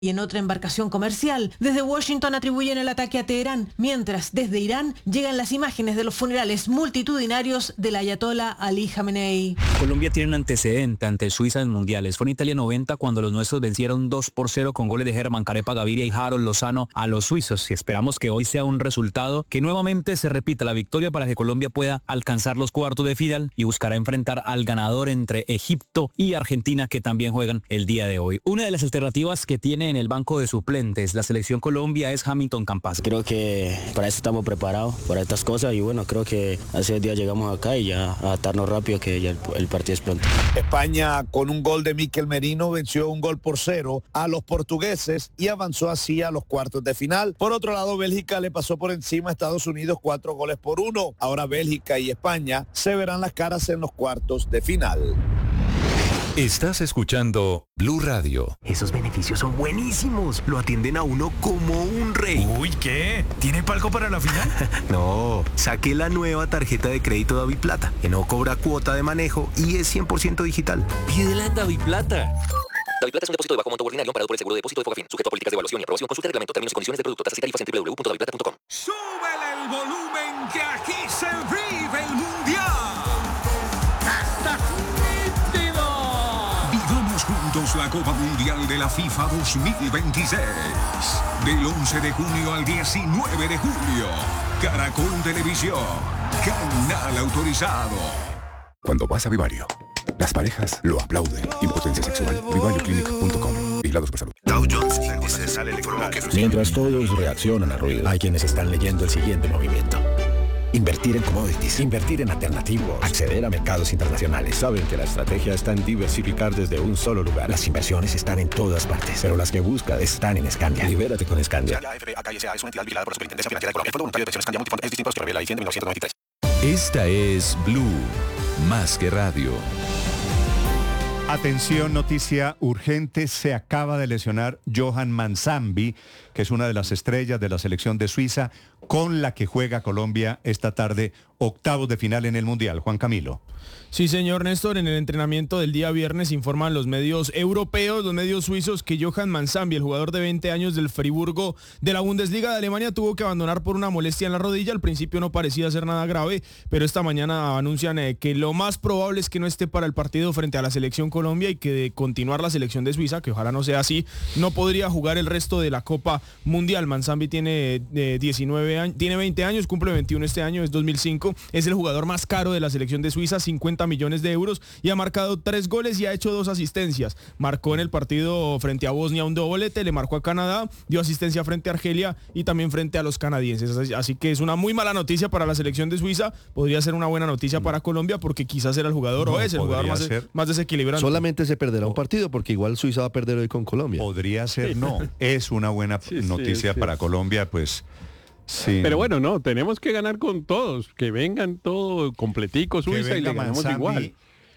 y en otra embarcación comercial. Desde Washington atribuyen el ataque a Teherán, mientras desde Irán llegan las imágenes de los funerales multitudinarios del ayatollah Ali Khamenei. Colombia tiene un antecedente ante Suiza en mundiales. Fue en Italia 90 cuando los nuestros vencieron 2-0 con goles de Germán Carepa Gaviria y Harold Lozano a los suizos. Y esperamos que hoy sea un resultado que nuevamente se repita la victoria para que Colombia pueda alcanzar los cuartos de final y buscará enfrentar al ganador entre Egipto y Argentina, que también juegan el día de hoy. Una de las alternativas que tiene en el banco de suplentes la selección Colombia es Hamilton Campas. Creo que para eso estamos preparados, para estas cosas, y bueno, creo que hace días llegamos acá y ya adaptarnos rápido, que ya el partido es pronto. España, con un gol de Mikel Merino, venció 1-0 a los portugueses y avanzó así a los cuartos de final. Por otro lado, Bélgica le pasó por encima a Estados Unidos 4-1. Ahora Bélgica y España se verán las caras en los cuartos de final. Estás escuchando Blue Radio. Esos beneficios son buenísimos. Lo atienden a uno como un rey. Uy, ¿qué? ¿Tiene palco para la final? No, saqué la nueva tarjeta de crédito DaviPlata, que no cobra cuota de manejo y es 100% digital. Pídela en DaviPlata. DaviPlata es un depósito de bajo monto ordinario amparado por el seguro de depósito de Fogafín, sujeto a políticas de evaluación y aprobación. Consulta el reglamento, términos y condiciones del producto, tasas y tarifas en www.daviplata.com. ¡Súbele el volumen que aquí se vive el mundial! ¡Estás nítido! Vivamos juntos la Copa Mundial de la FIFA 2026. Del 11 de junio al 19 de julio. Caracol Televisión. Canal autorizado. Cuando vas a Vivario, las parejas lo aplauden. Impotencia sexual. VivarioClinic.com. Vigilados por salud. Dow Jones Índice sale el informe que Mientras todos reaccionan al ruido, hay quienes están leyendo el siguiente movimiento. Invertir en commodities, invertir en alternativos, acceder a mercados internacionales. Saben que la estrategia está en diversificar desde un solo lugar. Las inversiones están en todas partes, pero las que buscas están en Scandia. Libérate con Scandia. es una entidad vigilada por la Superintendencia Financiera de Colombia. El Fondo Monetario de Pensiones Scandia Multifondos es distinto a los que revela la de 1993. Esta es Blue, más que radio. Atención, noticia urgente, se acaba de lesionar Johan Manzambi, que es una de las estrellas de la selección de Suiza, con la que juega Colombia esta tarde, octavos de final en el Mundial. Juan Camilo. Sí, señor Néstor, en el entrenamiento del día viernes informan los medios europeos, los medios suizos, que Johan Manzambi, el jugador de 20 años del Friburgo de la Bundesliga de Alemania, tuvo que abandonar por una molestia en la rodilla. Al principio no parecía ser nada grave, pero esta mañana anuncian que lo más probable es que no esté para el partido frente a la selección Colombia y que de continuar la selección de Suiza, que ojalá no sea así, no podría jugar el resto de la Copa Mundial. Manzambi tiene 19 años, tiene 20 años, cumple 21 este año, es 2005, es el jugador más caro de la selección de Suiza, 50 millones de euros, y ha marcado 3 goles y ha hecho 2 asistencias. Marcó en el partido frente a Bosnia un doblete, le marcó a Canadá, dio asistencia frente a Argelia y también frente a los canadienses. Así que es una muy mala noticia para la selección de Suiza, podría ser una buena noticia para Colombia porque quizás era el jugador o es el jugador más desequilibrante. Solamente se perderá un partido porque igual Suiza va a perder hoy con Colombia. Podría ser, no, es una buena noticia para Colombia, pues. Sí. Pero bueno, no, tenemos que ganar con todos, que vengan todo completico Suiza y le ganamos igual.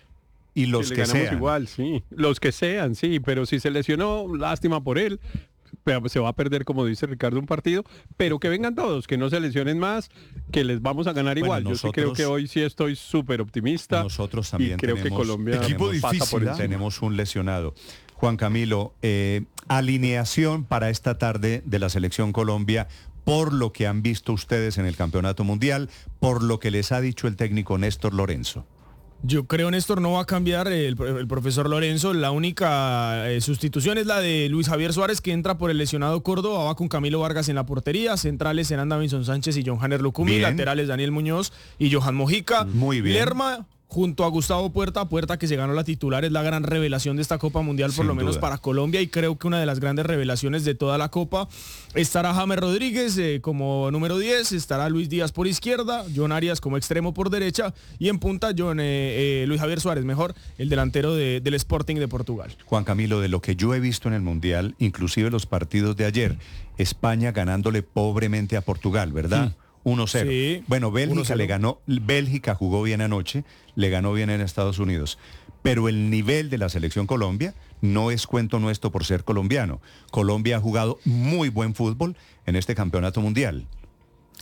Y los que sean. Igual, sí. Los que sean, sí, pero si se lesionó, lástima por él. Pero se va a perder, como dice Ricardo, un partido, pero que vengan todos, que no se lesionen más, que les vamos a ganar igual. Yo sí creo que hoy sí estoy súper optimista. Nosotros también y creo que Colombia equipo difícil, pasa por encima. Tenemos un lesionado. Juan Camilo, alineación para esta tarde de la selección Colombia, por lo que han visto ustedes en el Campeonato Mundial, por lo que les ha dicho el técnico Néstor Lorenzo. Yo creo, Néstor, no va a cambiar el profesor Lorenzo. La única sustitución es la de Luis Javier Suárez, que entra por el lesionado Córdoba. Va con Camilo Vargas en la portería. Centrales serán Davinson Sánchez y John Hanner Lucumí. Laterales Daniel Muñoz y Johan Mojica. Muy bien. Lerma junto a Gustavo Puerta, que se ganó la titular, es la gran revelación de esta Copa Mundial, por lo menos para Colombia, y creo que una de las grandes revelaciones de toda la Copa. Estará James Rodríguez como número 10, estará Luis Díaz por izquierda, John Arias como extremo por derecha, y en punta Luis Javier Suárez, el delantero del Sporting de Portugal. Juan Camilo, de lo que yo he visto en el Mundial, inclusive los partidos de ayer, España ganándole pobremente a Portugal, ¿verdad? 1-0. Sí, bueno, Bélgica 1-0. Le ganó, Bélgica jugó bien anoche, le ganó bien en Estados Unidos. Pero el nivel de la selección Colombia no es cuento nuestro por ser colombiano. Colombia ha jugado muy buen fútbol en este campeonato mundial.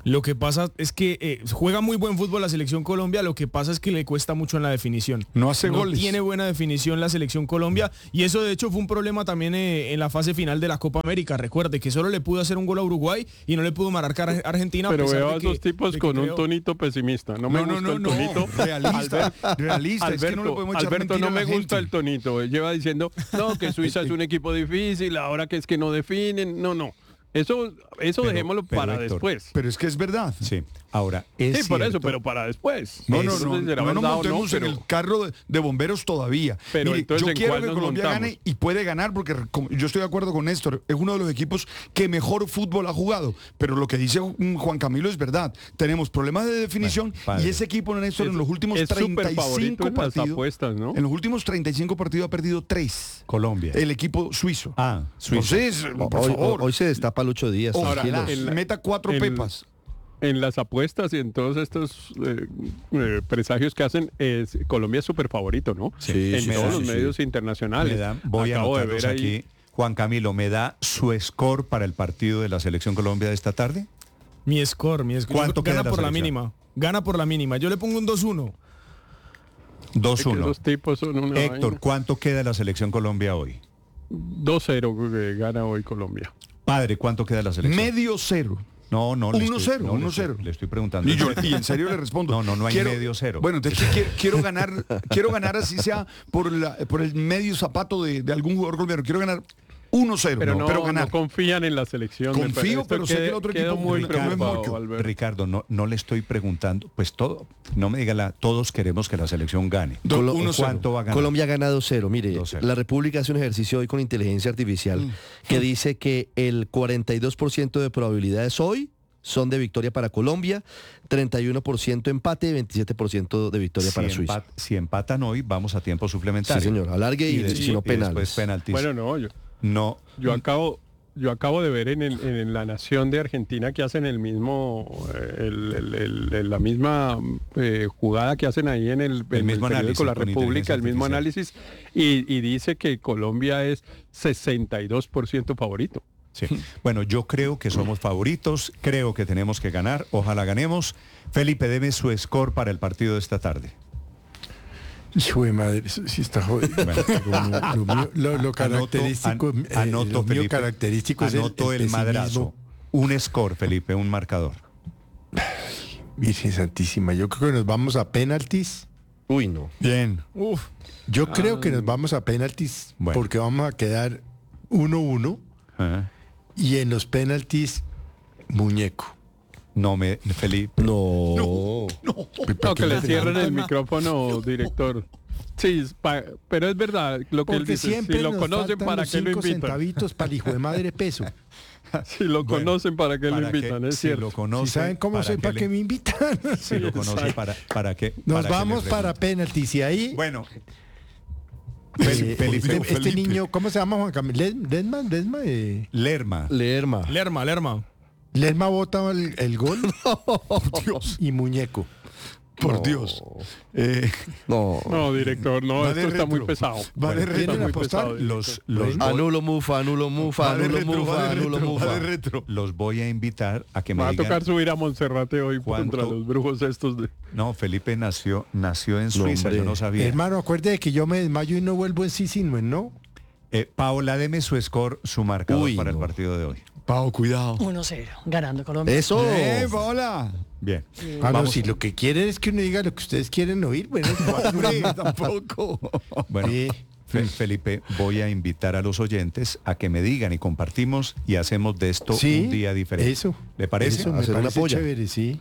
Lo que pasa es que juega muy buen fútbol la selección Colombia, lo que pasa es que le cuesta mucho en la definición. No hace goles. No tiene buena definición la selección Colombia y eso de hecho fue un problema también en la fase final de la Copa América. Recuerde que solo le pudo hacer un gol a Uruguay y no le pudo marcar a Argentina. Pero veo a esos tipos con un tonito pesimista. No me gusta el tonito. Realista. Alberto, es que no le podemos echar Alberto, no me gusta el tonito. Él lleva diciendo, no, que Suiza es un equipo difícil, ahora que es que no definen. No. Eso dejémoslo para Héctor, después. Pero es que es verdad. Sí. Ahora, es sí, por cierto, eso, pero para después. No nos montemos en el carro de bomberos todavía. Pero mire, entonces, yo quiero que Colombia gane y puede ganar porque yo estoy de acuerdo con Néstor. Es uno de los equipos que mejor fútbol ha jugado. Pero lo que dice Juan Camilo es verdad. Tenemos problemas de definición y ese equipo, Néstor, en los últimos 35 partidos, apuestas, ¿no? En los últimos 35 partidos ha perdido 3. Colombia. El equipo suizo. Suizo. Entonces, por favor. Hoy se destapa el 8 días. Ojalá meta 4 pepas. En las apuestas y en todos estos presagios que hacen, Colombia es súper favorito, ¿no? Sí, en todos los medios internacionales. Voy a Acabo de anotarlos ver aquí. ahí. Juan Camilo, ¿me da su score para el partido de la Selección Colombia de esta tarde? Mi score. ¿Cuánto queda gana por la selección? mínima. Gana por la mínima. Yo le pongo un 2-1. 2-1. Los tipos son una Héctor, vaina. ¿cuánto queda la Selección Colombia hoy? 2-0 gana hoy Colombia. Padre, ¿cuánto queda la selección? Medio cero. No, 1-0. Le estoy preguntando. Y en serio le respondo. No hay medio cero. Bueno, entonces quiero ganar así sea por el medio zapato de algún jugador colombiano. Quiero ganar 1-0. Pero no ganar. no confían en la selección. Confío, pero sé que el otro equipo muy preocupado, Ricardo, no le estoy preguntando, pues no me diga todos queremos que la selección gane. ¿Cuánto va a ganar? Colombia gana 2-0. Mire, 2-0. la República hace un ejercicio hoy con inteligencia artificial que dice que el 42% de probabilidades hoy son de victoria para Colombia, 31% empate y 27% de victoria para Suiza. Si empatan hoy, vamos a tiempo suplementario. Sí, señor, alargue y si no penales. Bueno, yo acabo de ver en La Nación de Argentina que hacen el mismo la misma jugada que hacen ahí en el mismo análisis con la República, el mismo análisis y dice que Colombia es 62% favorito. Sí. Bueno, yo creo que somos favoritos, creo que tenemos que ganar, ojalá ganemos. Felipe, deme su score para el partido de esta tarde. Hijo de madre, eso sí está jodido. Bueno, lo característico, anoto, Felipe, característico es el madrazo. Un score, Felipe, un marcador. Virgen Santísima, yo creo que nos vamos a penaltis. Uy, no. Bien. Yo creo que nos vamos a penaltis porque vamos a quedar 1-1 y en los penaltis, muñeco. Felipe. No, que le cierren el micrófono, director. Sí, pero es verdad lo que él dice. Siempre si lo conocen, ¿para qué lo invitan? Centavitos para el hijo de madre peso. Si lo conocen, ¿para qué lo invitan? Es cierto. Si saben cómo soy, ¿para qué me invitan? Si lo conocen, ¿para qué? Nos vamos para penaltis y ahí... Bueno. Felipe. Este niño, ¿cómo se llama, Juan Camilo? Lerma. Lerma bota el gol. Por Dios. Y muñeco. Por Dios. No, director, no, esto está muy pesado. ¿Quieren apostar? Anulo mufa. Los voy a invitar a que me digan. Va a tocar subir a Monserrate hoy contra los brujos estos de... No, Felipe nació en Suiza, yo no sabía. Hermano, acuérdate que yo me desmayo y no vuelvo en sí, ¿no? Paola, deme su score, su marcador para el partido de hoy. Pau, cuidado. 1-0, ganando Colombia. Eso. Paola. Bien. Vamos, si lo que quieren es que uno diga lo que ustedes quieren oír, bueno, tampoco. Bueno, Felipe, voy a invitar a los oyentes a que me digan y compartimos y hacemos de esto un día diferente. Eso. ¿Le parece? Eso me parece chévere, sí.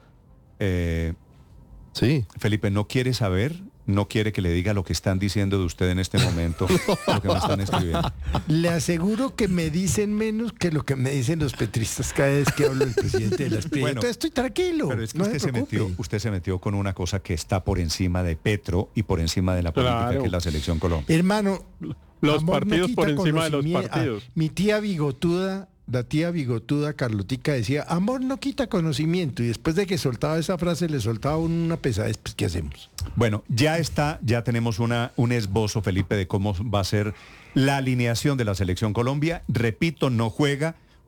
Sí. Felipe, ¿no quiere saber? ¿No quiere que le diga lo que están diciendo de usted en este momento? Lo que me están escribiendo. Le aseguro que me dicen menos que lo que me dicen los petristas cada vez que hablo del presidente de las Prietas. Bueno, estoy tranquilo. Pero es que no usted se metió con una cosa que está por encima de Petro y por encima de la política que es la Selección Colombia. Hermano, los partidos por encima de los partidos. Mi tía bigotuda, la tía bigotuda Carlotica decía, amor no quita conocimiento, y después de que soltaba esa frase le soltaba una pesadez, pues ¿qué hacemos? Bueno, ya tenemos un esbozo, Felipe, de cómo va a ser la alineación de la Selección Colombia. Repito, no juega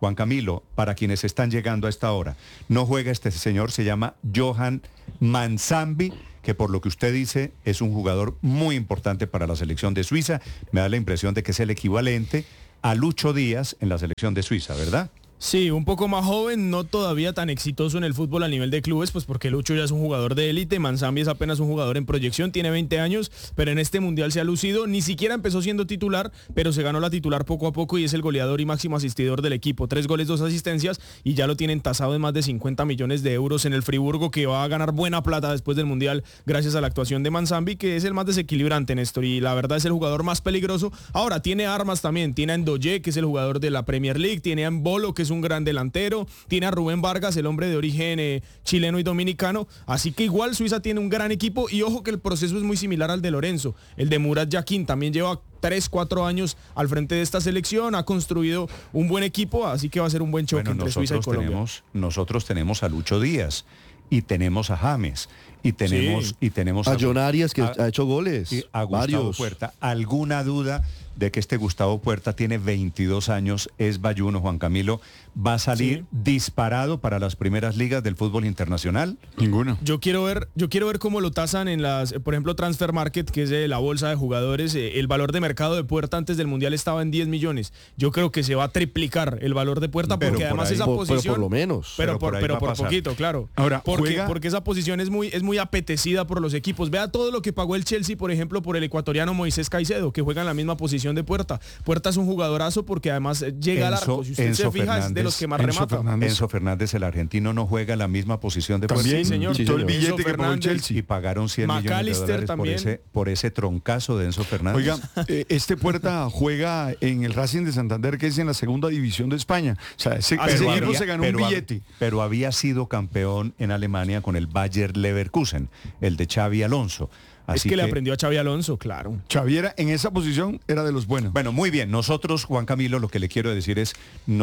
Juan Camilo, para quienes están llegando a esta hora, no juega este señor, se llama Johan Mansambi, que por lo que usted dice es un jugador muy importante para la selección de Suiza. Me da la impresión de que es el equivalente a Lucho Díaz en la selección de Suiza, ¿verdad? Sí, un poco más joven, no todavía tan exitoso en el fútbol a nivel de clubes, pues porque Lucho ya es un jugador de élite, Mansambi es apenas un jugador en proyección, tiene 20 años, pero en este mundial se ha lucido, ni siquiera empezó siendo titular, pero se ganó la titular poco a poco y es el goleador y máximo asistidor del equipo, 3 goles, 2 asistencias y ya lo tienen tasado en más de 50 millones de euros en el Friburgo, que va a ganar buena plata después del mundial gracias a la actuación de Mansambi, que es el más desequilibrante, Néstor, y la verdad es el jugador más peligroso. Ahora tiene armas también, tiene a Ndoye, que es el jugador de la Premier League, tiene a Mbolo, que es un gran delantero, tiene a Rubén Vargas, el hombre de origen chileno y dominicano, así que igual Suiza tiene un gran equipo y ojo que el proceso es muy similar al de Lorenzo, el de Murat Yakin también lleva 3-4 años al frente de esta selección, ha construido un buen equipo, así que va a ser un buen choque entre Suiza y Colombia. Nosotros tenemos a Lucho Díaz y tenemos a James y tenemos a John Arias, que ha hecho goles, y a Gustavo Puerta. ¿Alguna duda de que este Gustavo Puerta tiene 22 años, es bayuno, Juan Camilo, va a salir disparado para las primeras ligas del fútbol internacional? Ninguno. Yo quiero ver cómo lo tasan en las, por ejemplo, Transfer Market, que es la bolsa de jugadores. El valor de mercado de Puerta antes del Mundial estaba en 10 millones. Yo creo que se va a triplicar el valor de Puerta, porque por además ahí, esa posición... Pero por lo menos. Pero por poquito, claro. Ahora, porque esa posición es muy apetecida por los equipos. Vea todo lo que pagó el Chelsea, por ejemplo, por el ecuatoriano Moisés Caicedo, que juega en la misma posición de Puerta. Puerta es un jugadorazo porque además llega al arco. Si usted se fija, es de los que más remata. Enzo Fernández, el argentino, no juega en la misma posición de Puerta. También, señor. Todo el billete que pagó el Chelsea. Y pagaron 100 millones de dólares por ese troncazo de Enzo Fernández. Oiga, este Puerta juega en el Racing de Santander, que es en la segunda división de España. O sea, ese equipo se ganó un billete. Pero había sido campeón en Alemania con el Bayer Leverkusen, el de Xavi Alonso. Así es que le aprendió a Xavi Alonso, claro. Xavi en esa posición era de los buenos. Bueno, muy bien. Nosotros, Juan Camilo, lo que le quiero decir es,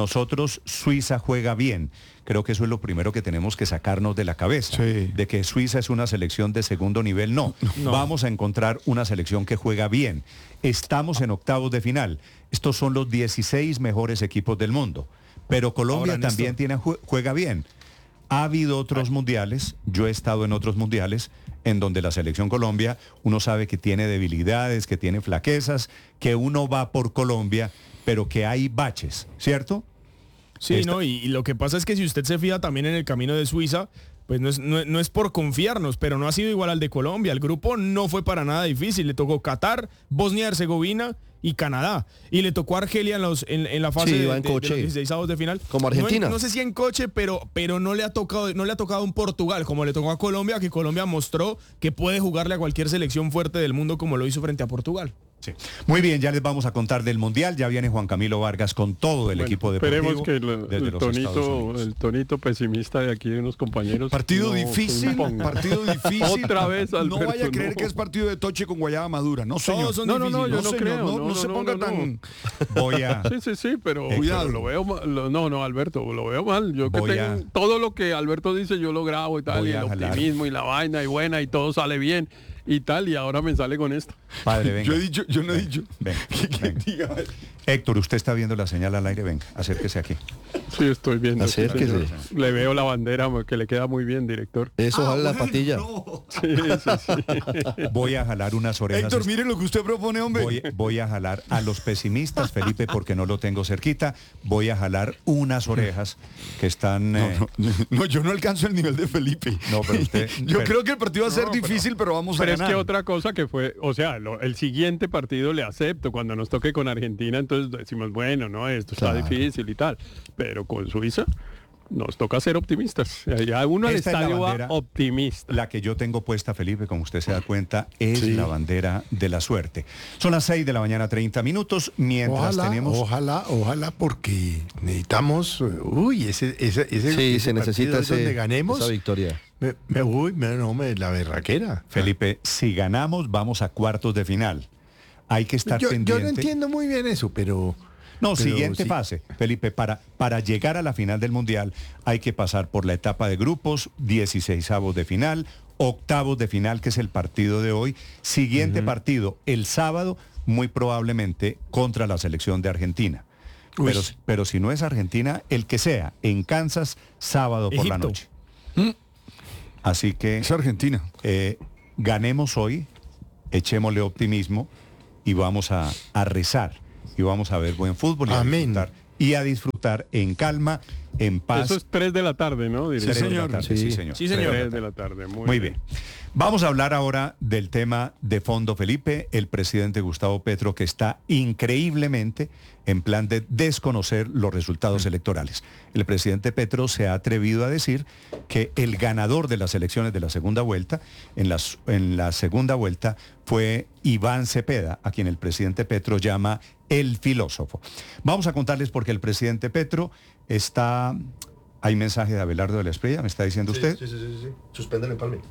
Suiza juega bien. Creo que eso es lo primero que tenemos que sacarnos de la cabeza. Sí. De que Suiza es una selección de segundo nivel. No. Vamos a encontrar una selección que juega bien. Estamos en octavos de final. Estos son los 16 mejores equipos del mundo. Pero Colombia también juega bien. Ha habido otros mundiales, yo he estado en otros mundiales, en donde la selección Colombia, uno sabe que tiene debilidades, que tiene flaquezas, que uno va por Colombia, pero que hay baches, ¿cierto? Sí, y lo que pasa es que si usted se fija también en el camino de Suiza, pues no es por confiarnos, pero no ha sido igual al de Colombia. El grupo no fue para nada difícil, le tocó Qatar, Bosnia y Herzegovina y Canadá. Y le tocó a Argelia en la fase de los 16avos de final. Como Argentina. No sé si en coche, pero no le ha tocado un Portugal, como le tocó a Colombia, que Colombia mostró que puede jugarle a cualquier selección fuerte del mundo como lo hizo frente a Portugal. Sí. Muy bien, ya les vamos a contar del Mundial. Ya viene Juan Camilo Vargas con todo el equipo deportivo. Esperemos que el tonito pesimista de aquí de unos compañeros. Partido difícil. Otra vez, Alberto, no vaya a creer que es partido de toche con guayaba madura. No, señor. Yo no creo. No se ponga tan... Voy a... Sí, pero cuidado. Pero lo veo mal. No, Alberto, lo veo mal. Yo todo lo que Alberto dice yo lo grabo y tal, y el optimismo y la vaina y buena y todo sale bien y tal, y ahora me sale con esto. Padre, venga. Yo no he dicho. Venga. Héctor, usted está viendo la señal al aire, venga, acérquese aquí. Sí, estoy viendo. Acérquese. Le veo la bandera que le queda muy bien, director. Eso jala la patilla. Sí. Voy a jalar unas orejas. Héctor, miren lo que usted propone, hombre. Voy a jalar a los pesimistas, Felipe, porque no lo tengo cerquita. Voy a jalar unas orejas que están... No, yo no alcanzo el nivel de Felipe. No, pero usted... creo que el partido va a ser difícil, pero vamos a ganar. Pero es que otra cosa que fue, o sea, el siguiente partido le acepto, cuando nos toque con Argentina, entonces decimos, bueno, no, esto está difícil y tal, pero con Suiza nos toca ser optimistas. Ya uno al estadio va optimista. La que yo tengo puesta, Felipe, como usted se da cuenta, es la bandera de la suerte. Son las 6 de la mañana, 30 minutos, mientras tenemos... Ojalá, porque necesitamos... se necesita donde ganemos esa victoria. La berraquera. Felipe, si ganamos, vamos a cuartos de final. Hay que estar pendiente. Yo no entiendo muy bien eso, pero... Siguiente fase, Felipe, para llegar a la final del Mundial hay que pasar por la etapa de grupos, 16avos de final, octavos de final, que es el partido de hoy, siguiente partido el sábado, muy probablemente contra la selección de Argentina. Pero si no es Argentina, el que sea, en Kansas, sábado por la noche. Así que... Es Argentina. Ganemos hoy, echémosle optimismo y vamos a rezar. Y vamos a ver buen fútbol y a disfrutar en calma, en paz. Eso es 3 de la tarde, ¿no? Sí, señor. Sí, señor. 3 de la tarde. Muy bien. Vamos a hablar ahora del tema de fondo, Felipe. El presidente Gustavo Petro, que está increíblemente en plan de desconocer los resultados electorales. El presidente Petro se ha atrevido a decir que el ganador de las elecciones de la segunda vuelta, en la segunda vuelta, fue Iván Cepeda, a quien el presidente Petro llama el filósofo. Vamos a contarles por qué el presidente Petro está... Hay mensaje de Abelardo de la Espriella, ¿me está diciendo usted? Sí. Suspende el empalme.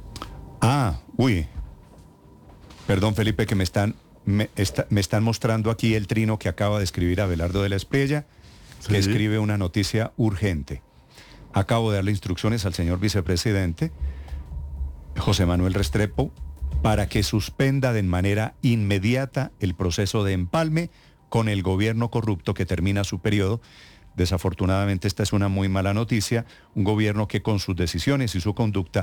Perdón, Felipe, que me están mostrando aquí el trino que acaba de escribir Abelardo de la Espriella, que escribe una noticia urgente. Acabo de darle instrucciones al señor vicepresidente, José Manuel Restrepo, para que suspenda de manera inmediata el proceso de empalme con el gobierno corrupto que termina su periodo. Desafortunadamente esta es una muy mala noticia, un gobierno que con sus decisiones y su conducta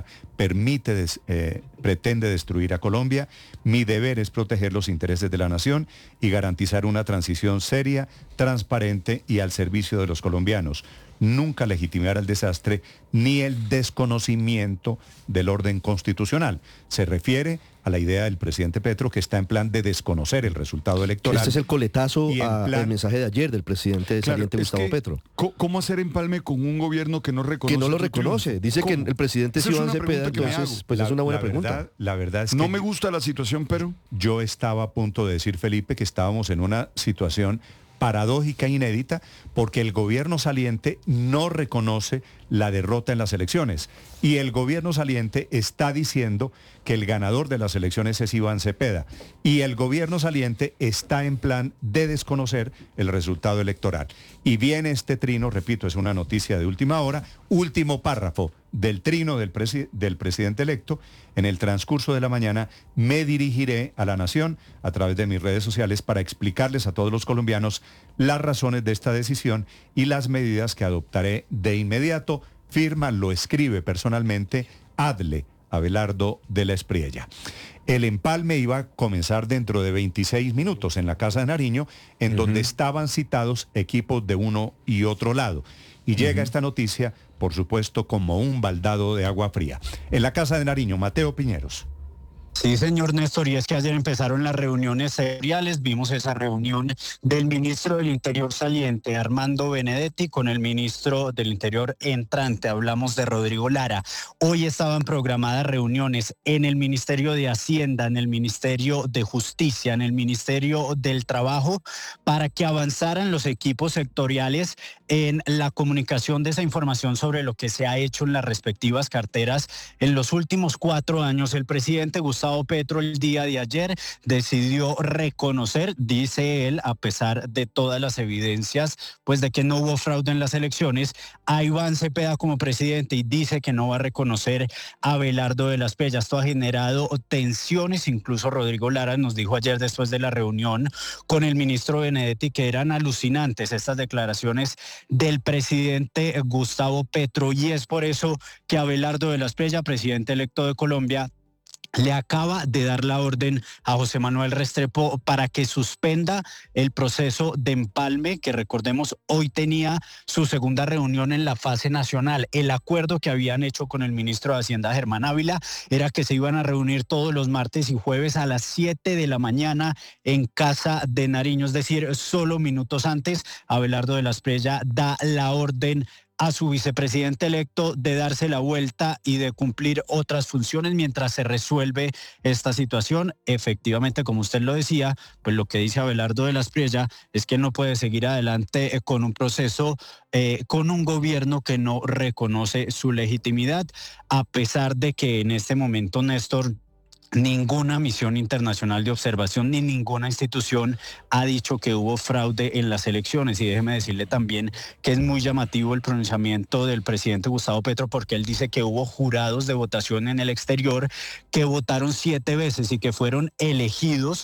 pretende destruir a Colombia. Mi deber es proteger los intereses de la nación y garantizar una transición seria, transparente y al servicio de los colombianos. Nunca legitimar el desastre ni el desconocimiento del orden constitucional. Se refiere a la idea del presidente Petro, que está en plan de desconocer el resultado electoral. Este es el coletazo al mensaje de ayer del presidente saliente Gustavo Petro. ¿Cómo hacer empalme con un gobierno que no reconoce? Que no lo reconoce. Dice que el presidente es Iván Cepeda, entonces pues es una buena pregunta. La verdad es que... No me gusta la situación, pero... Yo estaba a punto de decir, Felipe, que estábamos en una situación paradójica e inédita, porque el gobierno saliente no reconoce la derrota en las elecciones y el gobierno saliente está diciendo que el ganador de las elecciones es Iván Cepeda y el gobierno saliente está en plan de desconocer el resultado electoral. Y viene este trino, repito, es una noticia de última hora, último párrafo del trino del presidente electo. En el transcurso de la mañana me dirigiré a la nación a través de mis redes sociales para explicarles a todos los colombianos las razones de esta decisión y las medidas que adoptaré de inmediato. Firma, lo escribe personalmente Adle Abelardo de la Espriella. El empalme iba a comenzar dentro de 26 minutos en la Casa de Nariño, en donde estaban citados equipos de uno y otro lado. Y llega esta noticia, por supuesto, como un baldado de agua fría. En la Casa de Nariño, Mateo Piñeros. Sí, señor Néstor, y es que ayer empezaron las reuniones seriales. Vimos esa reunión del ministro del Interior saliente, Armando Benedetti, con el ministro del Interior entrante. Hablamos de Rodrigo Lara. Hoy estaban programadas reuniones en el Ministerio de Hacienda, en el Ministerio de Justicia, en el Ministerio del Trabajo, para que avanzaran los equipos sectoriales en la comunicación de esa información sobre lo que se ha hecho en las respectivas carteras en los últimos 4 años. El presidente Gustavo Petro el día de ayer decidió reconocer, dice él, a pesar de todas las evidencias, pues de que no hubo fraude en las elecciones, a Iván Cepeda como presidente y dice que no va a reconocer a Abelardo de la Espriella. Esto ha generado tensiones, incluso Rodrigo Lara nos dijo ayer después de la reunión con el ministro Benedetti que eran alucinantes estas declaraciones del presidente Gustavo Petro, y es por eso que Abelardo de la Espriella, presidente electo de Colombia, le acaba de dar la orden a José Manuel Restrepo para que suspenda el proceso de empalme, que recordemos hoy tenía su segunda reunión en la fase nacional. El acuerdo que habían hecho con el ministro de Hacienda, Germán Ávila, era que se iban a reunir todos los martes y jueves a las 7 de la mañana en Casa de Nariño, es decir, solo minutos antes. Abelardo de la Espriella da la orden a su vicepresidente electo de darse la vuelta y de cumplir otras funciones mientras se resuelve esta situación. Efectivamente, como usted lo decía, pues lo que dice Abelardo de la Espriella es que no puede seguir adelante con un proceso, con un gobierno que no reconoce su legitimidad, a pesar de que en este momento, Néstor, ninguna misión internacional de observación ni ninguna institución ha dicho que hubo fraude en las elecciones. Y déjeme decirle también que es muy llamativo el pronunciamiento del presidente Gustavo Petro, porque él dice que hubo jurados de votación en el exterior que votaron 7 veces y que fueron elegidos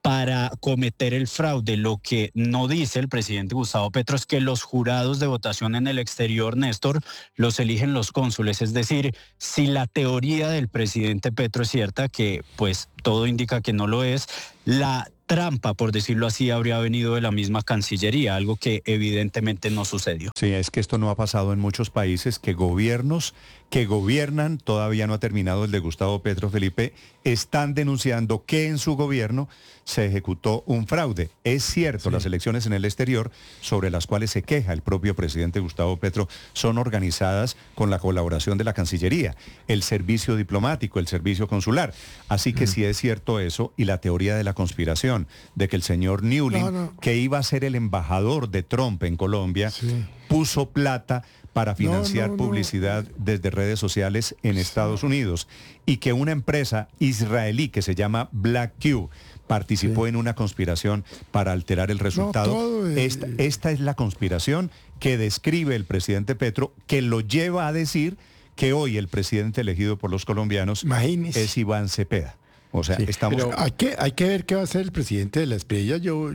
para cometer el fraude. Lo que no dice el presidente Gustavo Petro es que los jurados de votación en el exterior, Néstor, los eligen los cónsules. Es decir, si la teoría del presidente Petro es cierta, que pues todo indica que no lo es, la trampa, por decirlo así, habría venido de la misma Cancillería, algo que evidentemente no sucedió. Sí, es que esto no ha pasado en muchos países, que gobiernos que gobiernan, todavía no ha terminado el de Gustavo Petro, Felipe, están denunciando que en su gobierno se ejecutó un fraude. Es cierto, las elecciones en el exterior, sobre las cuales se queja el propio presidente Gustavo Petro, son organizadas con la colaboración de la Cancillería, el servicio diplomático, el servicio consular. Así que sí es cierto eso, y la teoría de la conspiración, de que el señor Newlin, que iba a ser el embajador de Trump en Colombia, puso plata para financiar publicidad desde redes sociales en Estados Unidos, y que una empresa israelí que se llama Black Q participó en una conspiración para alterar el resultado. Esta es la conspiración que describe el presidente Petro, que lo lleva a decir que hoy el presidente elegido por los colombianos es Iván Cepeda. O sea, estamos... Hay que ver qué va a hacer el presidente de la Espriella. Yo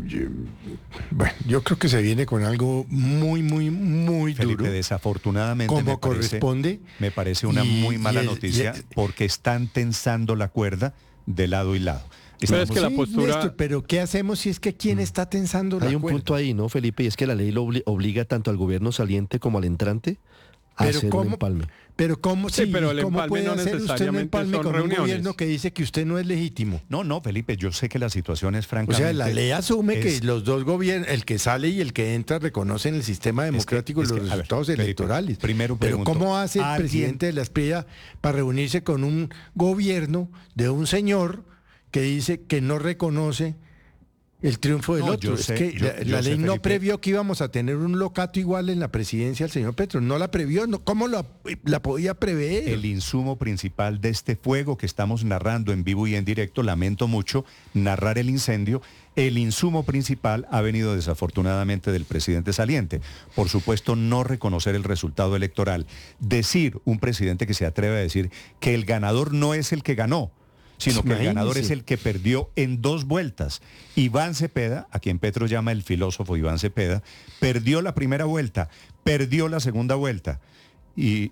creo que se viene con algo muy Felipe, duro. Desafortunadamente, como corresponde. Me parece una muy mala noticia, porque están tensando la cuerda de lado y lado. Pero es que la postura... Néstor, pero ¿qué hacemos si es que quién está tensando la cuerda? Hay un punto ahí, ¿no, Felipe? Y es que la ley lo obliga tanto al gobierno saliente como al entrante a hacer un empalme. Pero ¿cómo, ¿cómo puede no hacer usted un empalme con reuniones. Un gobierno que dice que usted no es legítimo? No, Felipe, yo sé que la situación es francamente... O sea, la ley asume que los dos gobiernos, el que sale y el que entra, reconocen el sistema democrático y los resultados electorales. Primero pero ¿cómo hace el presidente de la Espriella para reunirse con un gobierno de un señor que dice que no reconoce el triunfo del otro? Es que la ley no previó que íbamos a tener un locato igual en la presidencia del señor Petro. No la previó. ¿Cómo la podía prever? El insumo principal de este fuego que estamos narrando en vivo y en directo, lamento mucho narrar el incendio, el insumo principal ha venido desafortunadamente del presidente saliente. Por supuesto, no reconocer el resultado electoral. Decir, un presidente que se atreve a decir que el ganador no es el que ganó, sino que el ganador es el que perdió en 2 vueltas. Iván Cepeda, a quien Petro llama el filósofo Iván Cepeda, perdió la primera vuelta, perdió la segunda vuelta. Y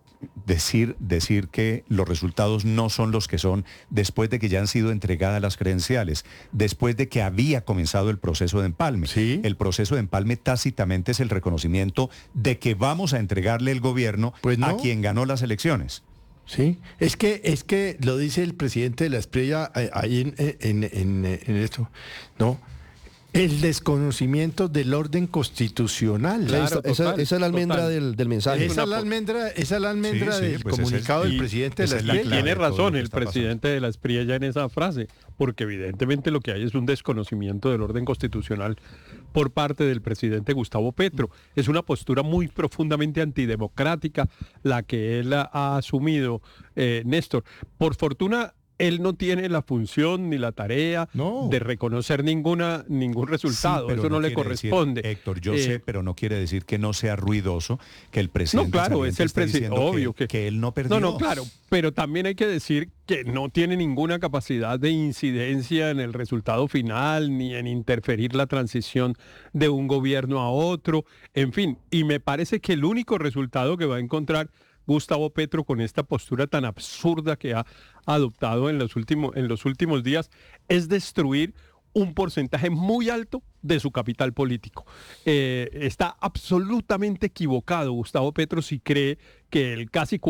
decir que los resultados no son los que son después de que ya han sido entregadas las credenciales, después de que había comenzado el proceso de empalme. El proceso de empalme tácitamente es el reconocimiento de que vamos a entregarle el gobierno a quien ganó las elecciones. Sí, es que lo dice el presidente de la Espriella ahí en esto, ¿no? El desconocimiento del orden constitucional. Claro, esa es la almendra del mensaje. Esa es la almendra del comunicado del presidente de la Espriella. Tiene razón el presidente de la Espriella en esa frase, porque evidentemente lo que hay es un desconocimiento del orden constitucional por parte del presidente Gustavo Petro. Es una postura muy profundamente antidemocrática la que él ha asumido, Néstor. Por fortuna, él no tiene la función ni la tarea de reconocer ningún resultado. Eso no le corresponde. Decir, Héctor, yo sé, pero no quiere decir que no sea ruidoso que el presidente... No, claro, es el presidente. Obvio que él no perdió. No, claro. Pero también hay que decir que no tiene ninguna capacidad de incidencia en el resultado final, ni en interferir la transición de un gobierno a otro. En fin, y me parece que el único resultado que va a encontrar Gustavo Petro con esta postura tan absurda que ha adoptado en los últimos días es destruir un porcentaje muy alto de su capital político. Está absolutamente equivocado Gustavo Petro si cree que el casi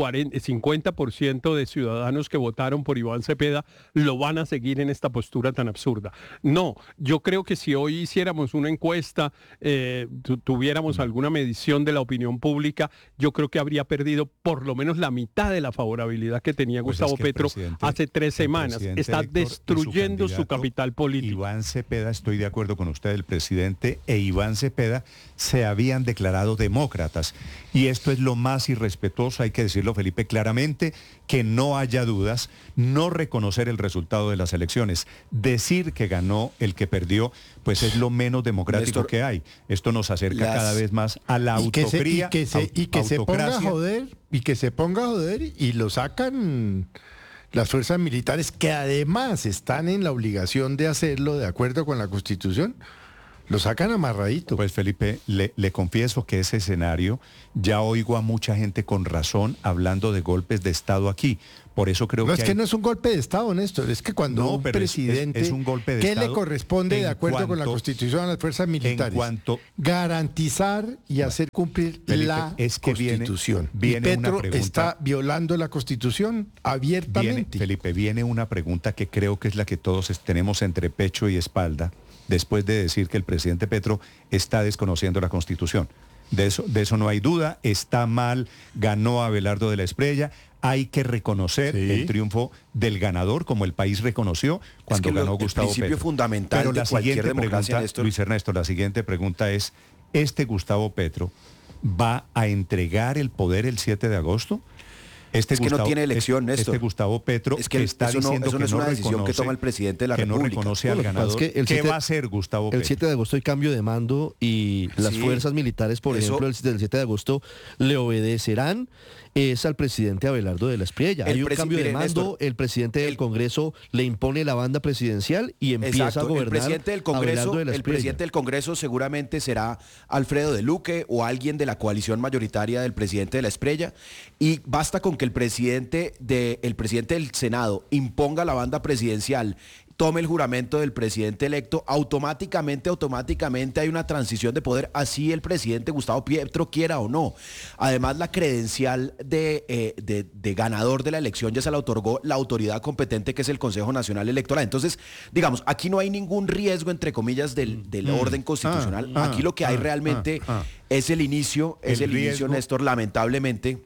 50% de ciudadanos que votaron por Iván Cepeda lo van a seguir en esta postura tan absurda. No, yo creo que si hoy hiciéramos una encuesta, tuviéramos alguna medición de la opinión pública, yo creo que habría perdido por lo menos la mitad de la favorabilidad que tenía Gustavo Petro hace 3 semanas. Está destruyendo su capital político. Iván Cepeda, estoy de acuerdo con usted, el presidente e Iván Cepeda se habían declarado demócratas. Y esto es lo más irrespetuoso, hay que decirlo, Felipe, claramente, que no haya dudas, no reconocer el resultado de las elecciones, decir que ganó el que perdió, pues es lo menos democrático que hay. Esto nos acerca cada vez más a la autocracia. Y que se ponga a joder y lo sacan las fuerzas militares, que además están en la obligación de hacerlo de acuerdo con la Constitución, lo sacan amarradito. Pues Felipe, le confieso que ese escenario, ya oigo a mucha gente con razón hablando de golpes de Estado aquí. Por eso creo no, que... es que no es un golpe de Estado, Néstor, es que cuando un presidente... Es un golpe de ¿qué Estado? le corresponde de acuerdo con la Constitución a las fuerzas militares? Garantizar y hacer cumplir Felipe, la Constitución. Viene y Petro una pregunta, está violando la Constitución abiertamente. Felipe, viene una pregunta que creo que es la que todos tenemos entre pecho y espalda, después de decir que el presidente Petro está desconociendo la Constitución. De eso no hay duda, está mal, ganó Abelardo de la Espriella, hay que reconocer el triunfo del ganador, como el país reconoció cuando ganó Gustavo Petro. El principio fundamental Pero de cualquier democracia, pregunta, Luis Ernesto, la siguiente pregunta es, ¿Gustavo Petro va a entregar el poder el 7 de agosto? Que no tiene elección, Néstor. Gustavo Petro es que está diciendo eso no es una decisión que toma el presidente de la República. No reconoce al ganador. ¿Qué va a hacer Gustavo Petro? El 7 de agosto hay cambio de mando y las fuerzas militares, por ejemplo, el 7 de agosto le obedecerán al presidente Abelardo de la Espriella. Hay un cambio de mando, Néstor, el presidente del Congreso le impone la banda presidencial y empieza a gobernar. El presidente del Congreso seguramente será Alfredo de Luque o alguien de la coalición mayoritaria del presidente de la Espriella, y basta con que el presidente del Senado imponga la banda presidencial, tome el juramento del presidente electo, automáticamente hay una transición de poder, así el presidente Gustavo Petro quiera o no. Además, la credencial de ganador de la elección ya se la otorgó la autoridad competente, que es el Consejo Nacional Electoral. Entonces, digamos, aquí no hay ningún riesgo, entre comillas, del orden constitucional. Aquí lo que hay realmente es el inicio, Néstor, lamentablemente,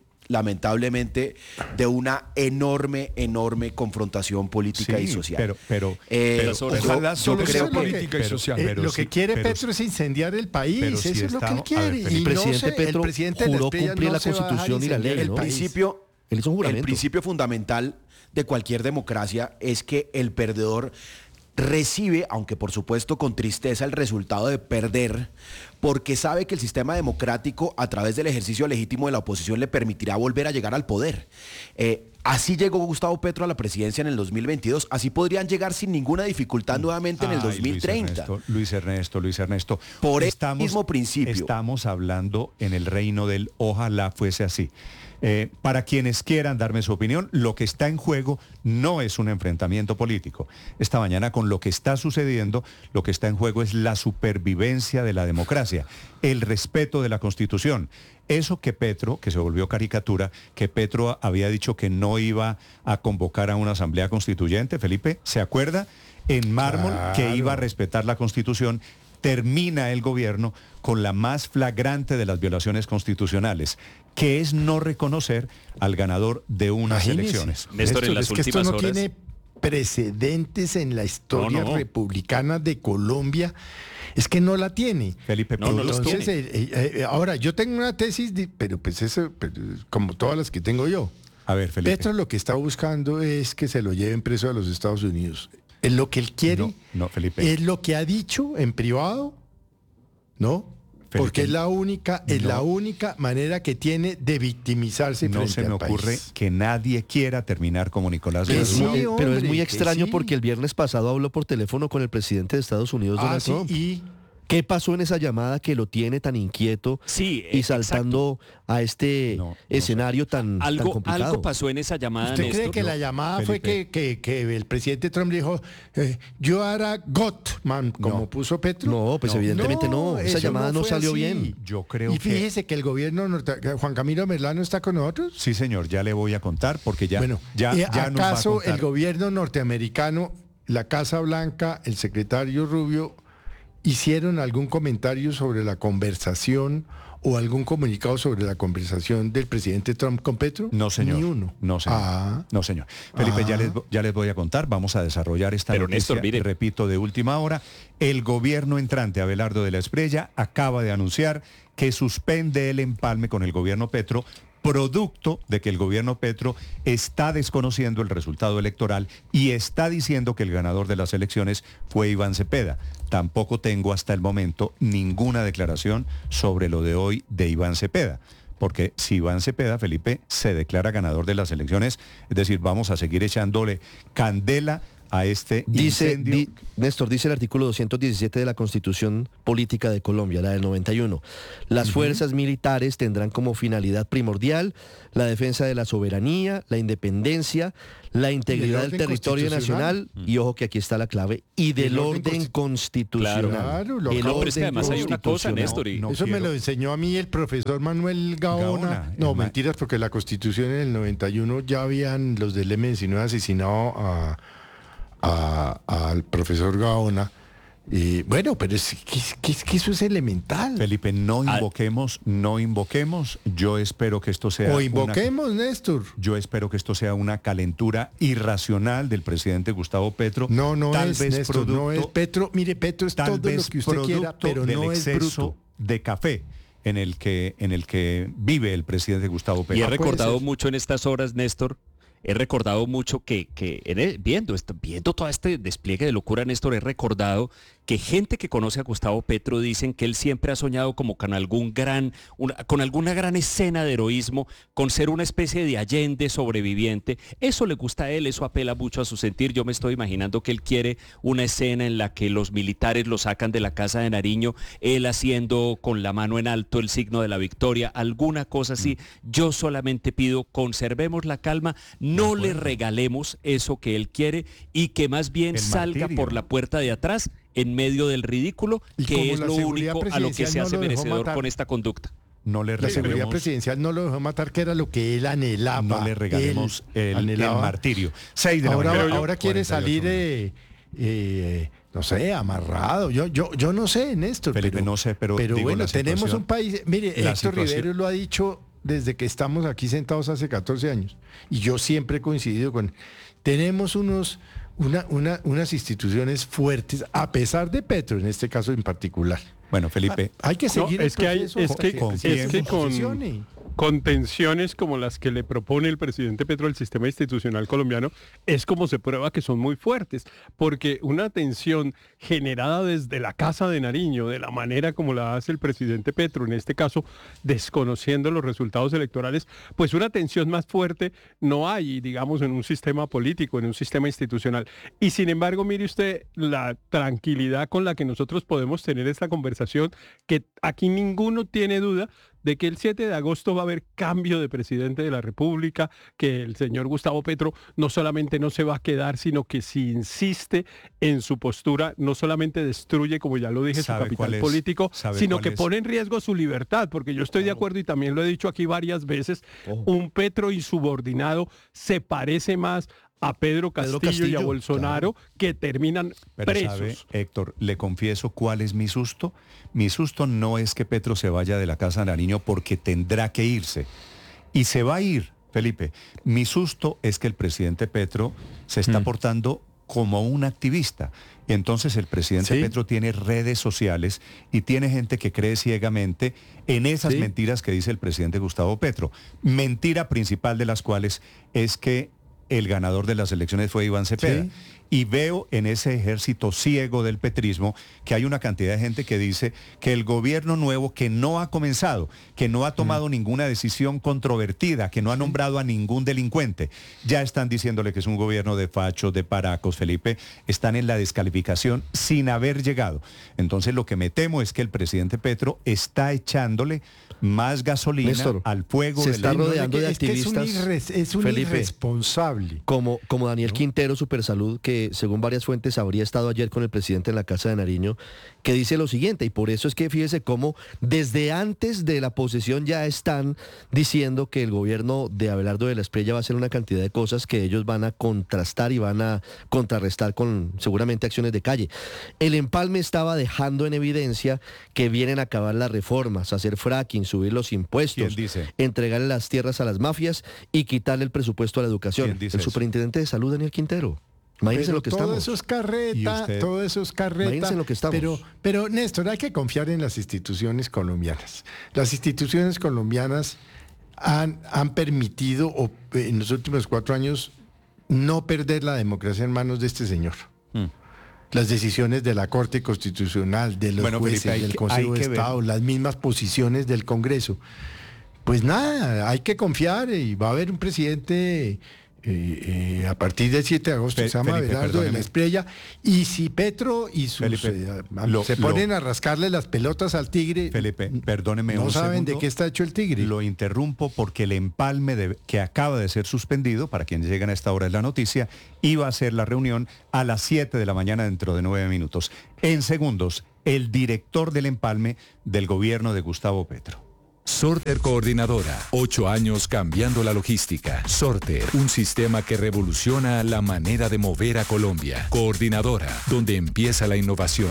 de una enorme confrontación política y social. Pero ojalá solo sea política y social. Lo que quiere Petro es incendiar el país, eso es lo que él quiere. Y el presidente Petro juró cumplir la Constitución y la ley. El principio fundamental de cualquier democracia es que el perdedor recibe, aunque por supuesto con tristeza, el resultado de perder, porque sabe que el sistema democrático, a través del ejercicio legítimo de la oposición, le permitirá volver a llegar al poder. Así llegó Gustavo Petro a la presidencia en el 2022, así podrían llegar sin ninguna dificultad nuevamente en el 2030. Luis Ernesto. Por este mismo principio. Estamos hablando en el reino del ojalá fuese así. Para quienes quieran darme su opinión, lo que está en juego no es un enfrentamiento político. Esta mañana, con lo que está sucediendo, lo que está en juego es la supervivencia de la democracia, el respeto de la Constitución. Eso que Petro, que se volvió caricatura, que Petro había dicho que no iba a convocar a una asamblea constituyente, Felipe, ¿se acuerda? En mármol, que iba a respetar la Constitución. Termina el gobierno con la más flagrante de las violaciones constitucionales, que es no reconocer al ganador de unas elecciones. Néstor, en las últimas horas tiene precedentes en la historia republicana de Colombia. Es que no la tiene. Felipe, no los tiene. Ahora, yo tengo una tesis, pero pues eso, como todas las que tengo yo. A ver, Felipe. Petro lo que está buscando es que se lo lleven preso a los Estados Unidos. Es lo que él quiere, Felipe. Es lo que ha dicho en privado, ¿no? Felipe, porque es la única manera que tiene de victimizarse frente al país. No se me ocurre que nadie quiera terminar como Nicolás Maduro. Pero es muy extraño porque el viernes pasado habló por teléfono con el presidente de Estados Unidos, Donald Trump. ¿Qué pasó en esa llamada que lo tiene tan inquieto y saltando a este escenario tan complicado? Algo pasó en esa llamada, ¿Usted cree que la llamada fue que el presidente Trump dijo, yo hará Gottman, como puso Petro? No, pues evidentemente no. Esa llamada no salió bien. Yo creo y fíjese que el gobierno, Juan Camilo Merlano está con nosotros. Sí, señor, ya le voy a contar porque ya nos va a ¿acaso contar. El gobierno norteamericano, la Casa Blanca, el secretario Rubio, hicieron algún comentario sobre la conversación o algún comunicado sobre la conversación del presidente Trump con Petro? No, señor. Ni uno. No, señor. No, señor. Felipe, ya les voy a contar. Vamos a desarrollar esta noticia, Néstor, repito, de última hora. El gobierno entrante, Abelardo de la Espriella, acaba de anunciar que suspende el empalme con el gobierno Petro, producto de que el gobierno Petro está desconociendo el resultado electoral y está diciendo que el ganador de las elecciones fue Iván Cepeda. Tampoco tengo hasta el momento ninguna declaración sobre lo de hoy de Iván Cepeda. porque si Iván Cepeda, Felipe, se declara ganador de las elecciones, es decir, vamos a seguir echándole candela a este incendio. Néstor, dice el artículo 217 de la Constitución Política de Colombia, la del 91. Las fuerzas militares tendrán como finalidad primordial la defensa de la soberanía, la independencia, la integridad del territorio nacional, y ojo que aquí está la clave, y del orden constitucional. Claro, pero es que además hay una cosa, Néstor. Eso me lo enseñó a mí el profesor Manuel Gaona. No, mentiras, porque la Constitución en el 91 ya habían los del M19 asesinado al profesor Gaona. Bueno, pero es que eso es elemental. Felipe, no invoquemos. Yo espero que esto sea... O invoquemos, Néstor. Yo espero que esto sea una calentura irracional del presidente Gustavo Petro. No es, Néstor, no es Petro. Mire, Petro es todo lo que usted quiera, pero no es bruto. De café en el que vive el presidente Gustavo Petro. Y he recordado mucho en estas horas, Néstor, viendo todo este despliegue de locura, Néstor, he recordado que gente que conoce a Gustavo Petro dicen que él siempre ha soñado como con alguna gran escena de heroísmo, con ser una especie de Allende sobreviviente. Eso le gusta a él, eso apela mucho a su sentir. Yo me estoy imaginando que él quiere una escena en la que los militares lo sacan de la casa de Nariño, él haciendo con la mano en alto el signo de la victoria, alguna cosa así. Yo solamente pido, conservemos la calma, no le regalemos eso que él quiere y que más bien salga por la puerta de atrás en medio del ridículo, que es lo único a lo que se hace merecedor con esta conducta. La seguridad presidencial no lo dejó matar, que era lo que él anhelaba. No le regalemos el martirio. 6 de la mañana. Ahora quiere salir, no sé, amarrado. Yo no sé, Néstor. Felipe, no sé, pero bueno, tenemos un país... Mire, Héctor Rivero lo ha dicho desde que estamos aquí sentados hace 14 años. Y yo siempre he coincidido con... Tenemos unas instituciones fuertes, a pesar de Petro, en este caso en particular. Bueno, Felipe, hay que seguir con tensiones como las que le propone el presidente Petro al sistema institucional colombiano, es como se prueba que son muy fuertes, porque una tensión generada desde la Casa de Nariño, de la manera como la hace el presidente Petro, en este caso desconociendo los resultados electorales, pues una tensión más fuerte no hay, digamos, en un sistema político, en un sistema institucional. Y sin embargo, mire usted la tranquilidad con la que nosotros podemos tener esta conversación, que aquí ninguno tiene duda de que el 7 de agosto va a haber cambio de presidente de la República, que el señor Gustavo Petro no solamente no se va a quedar, sino que si insiste en su postura, no solamente destruye, como ya lo dije, su capital político, sino que pone en riesgo su libertad, porque yo estoy de acuerdo y también lo he dicho aquí varias veces, un Petro insubordinado se parece más a Pedro Castillo y a Bolsonaro, que terminan presos. ¿Sabe, Héctor? Le confieso cuál es mi susto. Mi susto no es que Petro se vaya de la Casa de Nariño, porque tendrá que irse. Y se va a ir, Felipe. Mi susto es que el presidente Petro se está portando como un activista. Entonces el presidente Petro tiene redes sociales y tiene gente que cree ciegamente en esas mentiras que dice el presidente Gustavo Petro. Mentira principal de las cuales es que el ganador de las elecciones fue Iván Cepeda. Y veo en ese ejército ciego del petrismo que hay una cantidad de gente que dice que el gobierno nuevo, que no ha comenzado, que no ha tomado ninguna decisión controvertida, que no ha nombrado a ningún delincuente, ya están diciéndole que es un gobierno de fachos, de paracos, Felipe, están en la descalificación sin haber llegado. Entonces lo que me temo es que el presidente Petro está echándole más gasolina, Néstor, al fuego. Se está rodeando de activistas. Es un Felipe, irresponsable. Como Daniel Quintero, Supersalud, que según varias fuentes habría estado ayer con el presidente en la Casa de Nariño, que dice lo siguiente, y por eso es que fíjese cómo desde antes de la posesión ya están diciendo que el gobierno de Abelardo de la Espriella va a hacer una cantidad de cosas que ellos van a contrastar y van a contrarrestar con seguramente acciones de calle. El empalme estaba dejando en evidencia que vienen a acabar las reformas, hacer fracking, subir los impuestos, entregarle las tierras a las mafias y quitarle el presupuesto a la educación. El superintendente de salud, Daniel Quintero. Imagínense lo que estamos. Todo eso es carreta, Imagínense lo que estamos. Pero Néstor, hay que confiar en las instituciones colombianas. Las instituciones colombianas han permitido en los últimos 4 años no perder la democracia en manos de este señor. Las decisiones de la Corte Constitucional, de los jueces, Felipe, del Consejo de Estado, las mismas posiciones del Congreso. pues nada, hay que confiar y va a haber un presidente a partir del 7 de agosto, se llama Abelardo de la Espriella, y si Petro y sus se ponen a rascarle las pelotas al tigre, Felipe, perdóneme no un saben segundo, de qué está hecho el tigre. Lo interrumpo porque el empalme que acaba de ser suspendido, para quienes llegan a esta hora es la noticia, iba a ser la reunión a las 7 de la mañana dentro de 9 minutos. En segundos, el director del empalme del gobierno de Gustavo Petro. Sorter Coordinadora, 8 años cambiando la logística. Sorter, un sistema que revoluciona la manera de mover a Colombia. Coordinadora, donde empieza la innovación.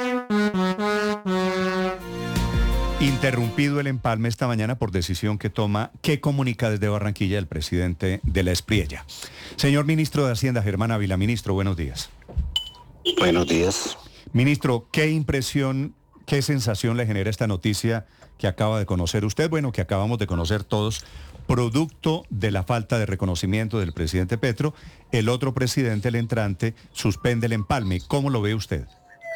Interrumpido el empalme esta mañana por decisión que comunica desde Barranquilla el presidente de la Espriella. Señor ministro de Hacienda, Germán Ávila. Ministro, buenos días. Buenos días. Ministro, ¿qué impresión, qué sensación le genera esta noticia que acaba de conocer usted, que acabamos de conocer todos, producto de la falta de reconocimiento del presidente Petro? El otro presidente, el entrante, suspende el empalme. ¿Cómo lo ve usted?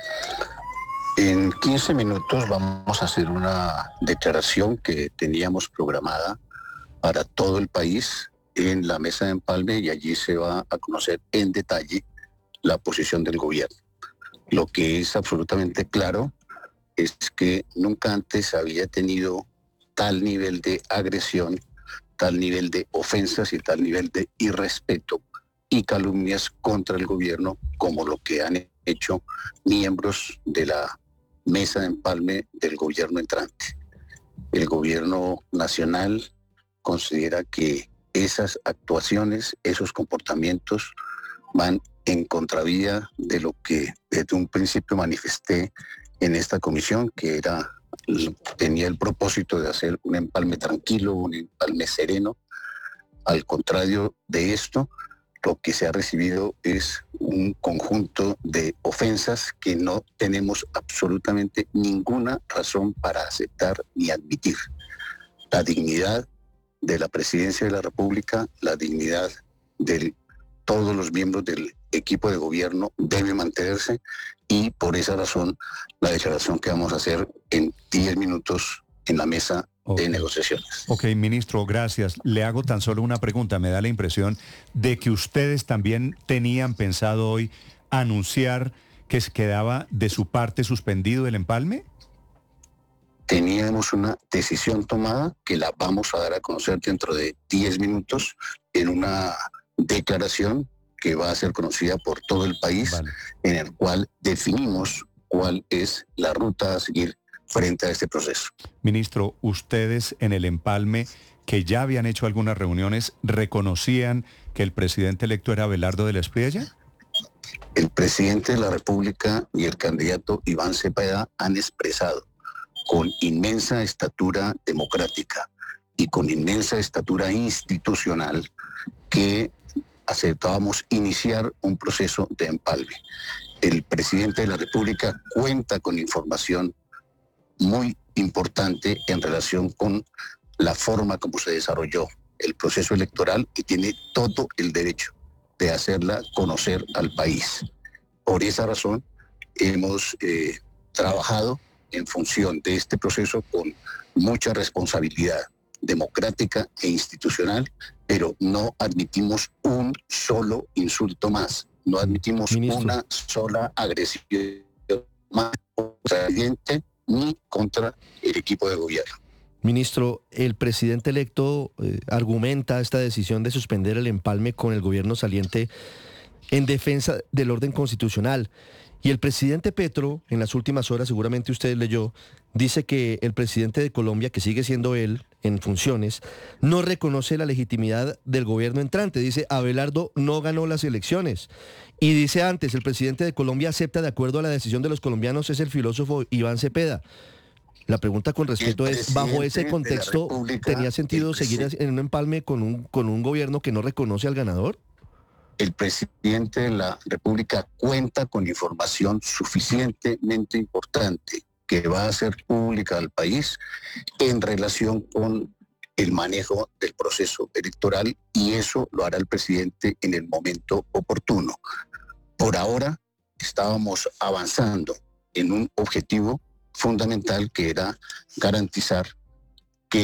En 15 minutos vamos a hacer una declaración que teníamos programada para todo el país en la mesa de empalme, y allí se va a conocer en detalle la posición del gobierno. Lo que es absolutamente claro es que nunca antes había tenido tal nivel de agresión, tal nivel de ofensas y tal nivel de irrespeto y calumnias contra el gobierno como lo que han hecho miembros de la mesa de empalme del gobierno entrante. El gobierno nacional considera que esas actuaciones, esos comportamientos van en contravía de lo que desde un principio manifesté en esta comisión, que tenía el propósito de hacer un empalme tranquilo, un empalme sereno. Al contrario de esto, lo que se ha recibido es un conjunto de ofensas que no tenemos absolutamente ninguna razón para aceptar ni admitir. La dignidad de la presidencia de la República, la dignidad de todos los miembros del equipo de gobierno debe mantenerse, y por esa razón la declaración que vamos a hacer en 10 minutos en la mesa de negociaciones. Ok, ministro, gracias. Le hago tan solo una pregunta. Me da la impresión de que ustedes también tenían pensado hoy anunciar que se quedaba de su parte suspendido el empalme. Teníamos una decisión tomada que la vamos a dar a conocer dentro de 10 minutos en una declaración que va a ser conocida por todo el país, en el cual definimos cuál es la ruta a seguir frente a este proceso. Ministro, ustedes en el empalme, que ya habían hecho algunas reuniones, ¿reconocían que el presidente electo era Abelardo de la Espriella? El presidente de la República y el candidato Iván Cepeda han expresado con inmensa estatura democrática y con inmensa estatura institucional que aceptábamos iniciar un proceso de empalme. El presidente de la República cuenta con información muy importante en relación con la forma como se desarrolló el proceso electoral y tiene todo el derecho de hacerla conocer al país. Por esa razón hemos trabajado en función de este proceso con mucha responsabilidad democrática e institucional, pero no admitimos un solo insulto más, no admitimos una sola agresión más contra el presidente ni contra el equipo de gobierno. Ministro, el presidente electo argumenta esta decisión de suspender el empalme con el gobierno saliente en defensa del orden constitucional. Y el presidente Petro, en las últimas horas, seguramente usted leyó, dice que el presidente de Colombia, que sigue siendo él en funciones, no reconoce la legitimidad del gobierno entrante. Dice, Abelardo no ganó las elecciones. Y dice antes, el presidente de Colombia acepta de acuerdo a la decisión de los colombianos, es el filósofo Iván Cepeda. La pregunta con respeto es, bajo ese contexto, ¿tenía sentido seguir en un empalme con un gobierno que no reconoce al ganador? El presidente de la República cuenta con información suficientemente importante que va a ser pública al país en relación con el manejo del proceso electoral, y eso lo hará el presidente en el momento oportuno. Por ahora estábamos avanzando en un objetivo fundamental que era garantizar que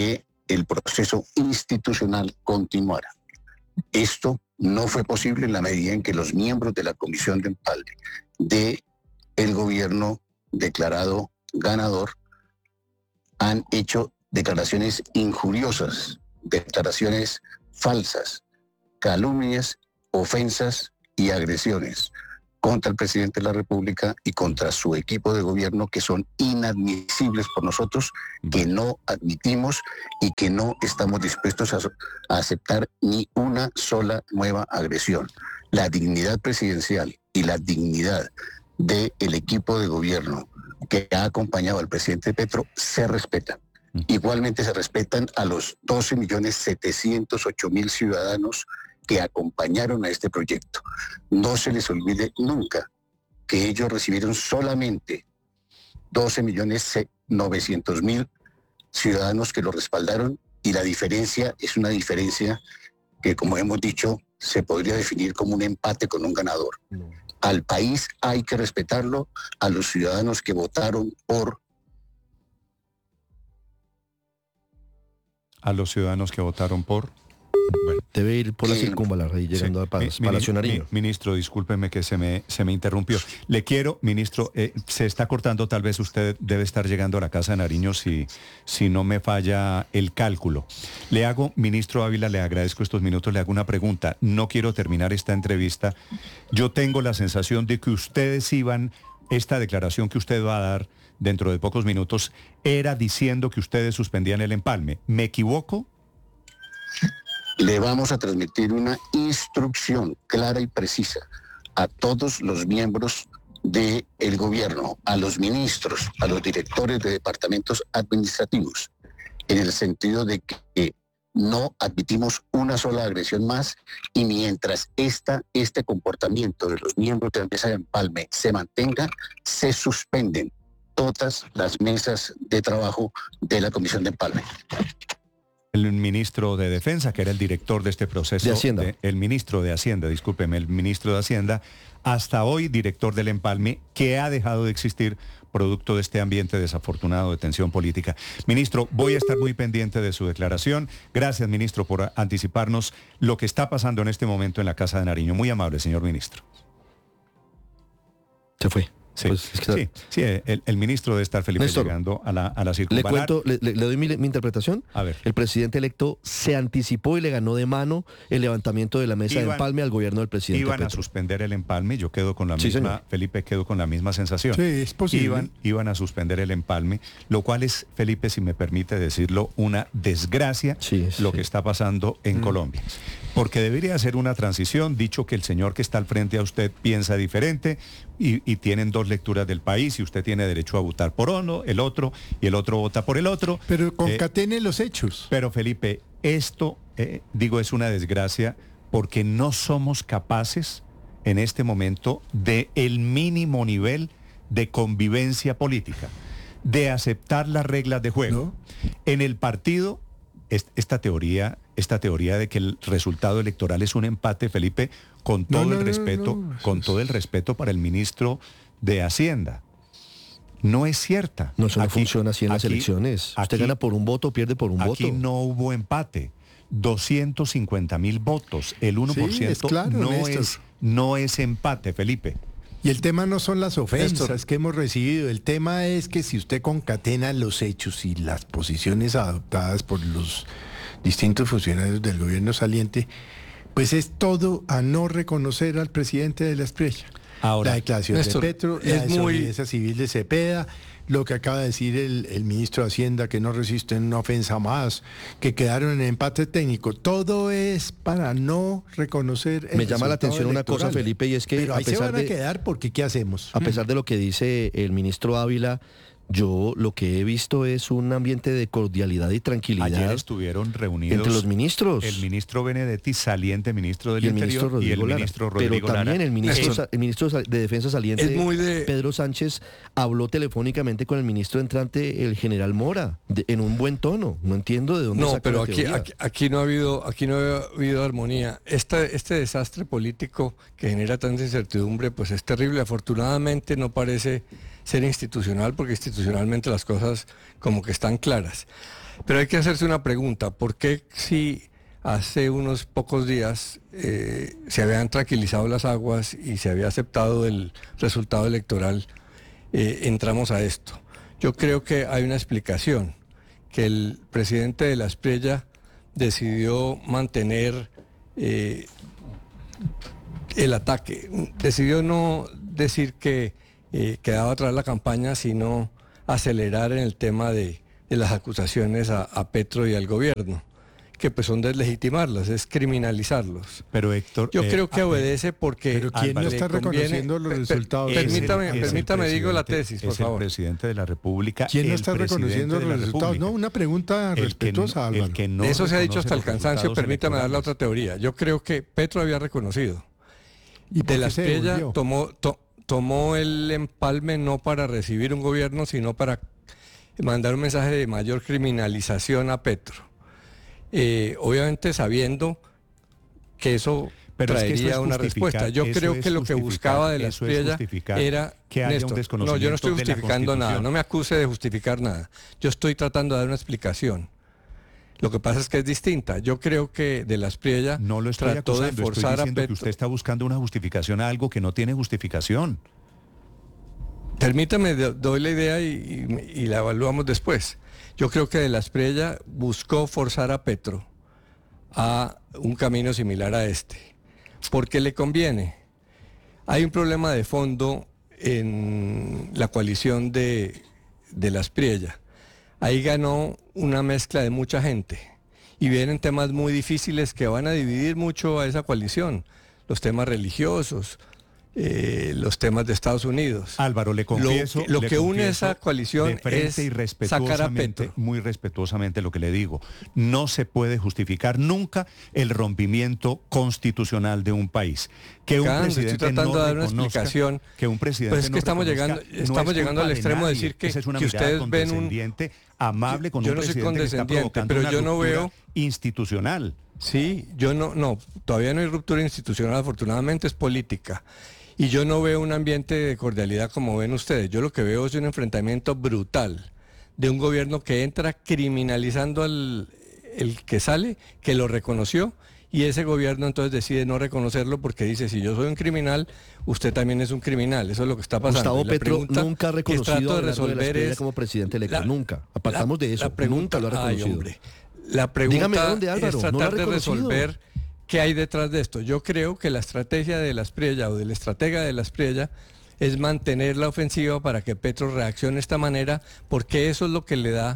el proceso institucional continuara. Esto no fue posible en la medida en que los miembros de la Comisión de Empalme del gobierno declarado ganador han hecho declaraciones injuriosas, declaraciones falsas, calumnias, ofensas y agresiones contra el presidente de la República y contra su equipo de gobierno, que son inadmisibles por nosotros, que no admitimos y que no estamos dispuestos a aceptar ni una sola nueva agresión. La dignidad presidencial y la dignidad del equipo de gobierno que ha acompañado al presidente Petro se respetan. Igualmente se respetan a los 12.708.000 ciudadanos que acompañaron a este proyecto. No se les olvide nunca que ellos recibieron solamente 12.900.000 ciudadanos que lo respaldaron, y la diferencia es una diferencia que, como hemos dicho, se podría definir como un empate con un ganador. Al país hay que respetarlo, a los ciudadanos que votaron por... A los ciudadanos que votaron por... Bueno, debe ir por la circunvalar y llegando a Palacio Nariño. Ministro, discúlpeme que se me interrumpió. Le quiero, ministro, se está cortando, tal vez usted debe estar llegando a la casa de Nariño si no me falla el cálculo. Le hago, ministro Ávila, le agradezco estos minutos, le hago una pregunta. No quiero terminar esta entrevista. Yo tengo la sensación de que ustedes iban, esta declaración que usted va a dar dentro de pocos minutos, era diciendo que ustedes suspendían el empalme. ¿Me equivoco? Le vamos a transmitir una instrucción clara y precisa a todos los miembros del gobierno, a los ministros, a los directores de departamentos administrativos, en el sentido de que no admitimos una sola agresión más, y mientras este comportamiento de los miembros de la mesa de empalme se mantenga, se suspenden todas las mesas de trabajo de la Comisión de Empalme. El ministro de Defensa, que era el director de este proceso. De Hacienda. El ministro de Hacienda, discúlpeme, el ministro de Hacienda, hasta hoy director del empalme, que ha dejado de existir producto de este ambiente desafortunado de tensión política. Ministro, voy a estar muy pendiente de su declaración. Gracias, ministro, por anticiparnos lo que está pasando en este momento en la Casa de Nariño. Muy amable, señor ministro. Se fue. Sí, pues el ministro debe estar, Felipe, Néstor, llegando a la circunvalar. Le doy mi interpretación. A ver. El presidente electo se anticipó y le ganó de mano el levantamiento de la mesa de empalme al gobierno del presidente Iban Petro. A suspender el empalme, yo quedo con la misma, señor. Felipe, quedo con la misma sensación. Sí, es posible. Iban a suspender el empalme, lo cual es, Felipe, si me permite decirlo, una desgracia lo que está pasando en Colombia. Porque debería ser una transición, dicho que el señor que está al frente a usted piensa diferente y tienen dos lecturas del país y usted tiene derecho a votar por uno, el otro, y el otro vota por el otro. Pero concatene los hechos. Pero Felipe, esto, es una desgracia porque no somos capaces en este momento de el mínimo nivel de convivencia política, de aceptar las reglas de juego. ¿No? En el partido, esta teoría de que el resultado electoral es un empate, Felipe, con todo el respeto para el ministro de Hacienda. No es cierta. No, eso no funciona así en las elecciones. Usted gana por un voto, pierde por un voto. Aquí no hubo empate. 250.000 votos. El 1% no es empate, Felipe. Y el tema no son las ofensas que hemos recibido, el tema es que si usted concatena los hechos y las posiciones adoptadas por los distintos funcionarios del gobierno saliente, pues es todo a no reconocer al presidente de la Espriella. Ahora, la declaración de Petro, la desobediencia civil de Cepeda, lo que acaba de decir el ministro de Hacienda, que no resisten una ofensa más, que quedaron en empate técnico. Todo es para no reconocer el Me llama la atención electoral. Una cosa, Felipe, y es que pero ahí se van a quedar porque ¿qué hacemos? A pesar de lo que dice el ministro Ávila, yo lo que he visto es un ambiente de cordialidad y tranquilidad. Ayer estuvieron reunidos entre los ministros. El ministro Benedetti, saliente ministro del Interior, y el ministro Rodrigo Lara. Pero también el ministro de Defensa saliente, Pedro Sánchez, habló telefónicamente con el ministro entrante, el general Mora, en un buen tono. No entiendo de dónde saca pero la teoría. aquí no ha habido armonía. Este desastre político que genera tanta incertidumbre, pues es terrible. Afortunadamente no parece ser institucional, porque institucionalmente las cosas como que están claras. Pero hay que hacerse una pregunta, ¿por qué si hace unos pocos días se habían tranquilizado las aguas y se había aceptado el resultado electoral, entramos a esto? Yo creo que hay una explicación, que el presidente de la Espriella decidió mantener el ataque, decidió no decir que quedaba atrás la campaña, sino acelerar en el tema de las acusaciones a Petro y al gobierno, que pues son deslegitimarlas, es criminalizarlos. Pero Héctor, yo creo que obedece porque... Pero ¿quién no está reconociendo los resultados? Permítame, digo la tesis, por favor. Es el presidente de la República. ¿Quién no está reconociendo los resultados? No, una pregunta respetuosa, Álvaro. Eso se ha dicho hasta el cansancio, permítame dar la otra teoría. Yo creo que Petro había reconocido. ¿Y de la Espriella tomó el empalme no para recibir un gobierno, sino para mandar un mensaje de mayor criminalización a Petro. Obviamente sabiendo que eso traería una respuesta. Yo creo que lo que buscaba de la Espriella era que haya un desconocimiento. No, yo no estoy justificando nada, no me acuse de justificar nada. Yo estoy tratando de dar una explicación. Lo que pasa es que es distinta. Yo creo que de la Espriella trató de forzar a Petro. Que usted está buscando una justificación a algo que no tiene justificación. Permítame, doy la idea y la evaluamos después. Yo creo que de la Espriella buscó forzar a Petro a un camino similar a este, porque le conviene. Hay un problema de fondo en la coalición de la Espriella. Ahí ganó una mezcla de mucha gente y vienen temas muy difíciles que van a dividir mucho a esa coalición, los temas religiosos, los temas de Estados Unidos. Álvaro, le confieso... Lo que une esa coalición es sacar a Petro. Muy respetuosamente lo que le digo. No se puede justificar nunca el rompimiento constitucional de un país. Que un presidente estoy tratando de dar una explicación. Que un presidente pues es que estamos llegando al extremo de decir que ustedes ven un... amable con un presidente que está provocando pero una yo no veo institucional. Sí, yo no, todavía no hay ruptura institucional, afortunadamente es política. Y yo no veo un ambiente de cordialidad como ven ustedes. Yo lo que veo es un enfrentamiento brutal de un gobierno que entra criminalizando al que sale, que lo reconoció, y ese gobierno entonces decide no reconocerlo porque dice, si yo soy un criminal, usted también es un criminal. Eso es lo que está pasando. Gustavo Petro nunca ha reconocido a Abelardo de la Espriella como presidente electo. Nunca. Apartamos de eso. Nunca lo ha reconocido. La pregunta dónde, Álvaro, es tratar de resolver qué hay detrás de esto. Yo creo que la estrategia de la Espriella o del estratega de la Espriella es mantener la ofensiva para que Petro reaccione de esta manera, porque eso es lo que le da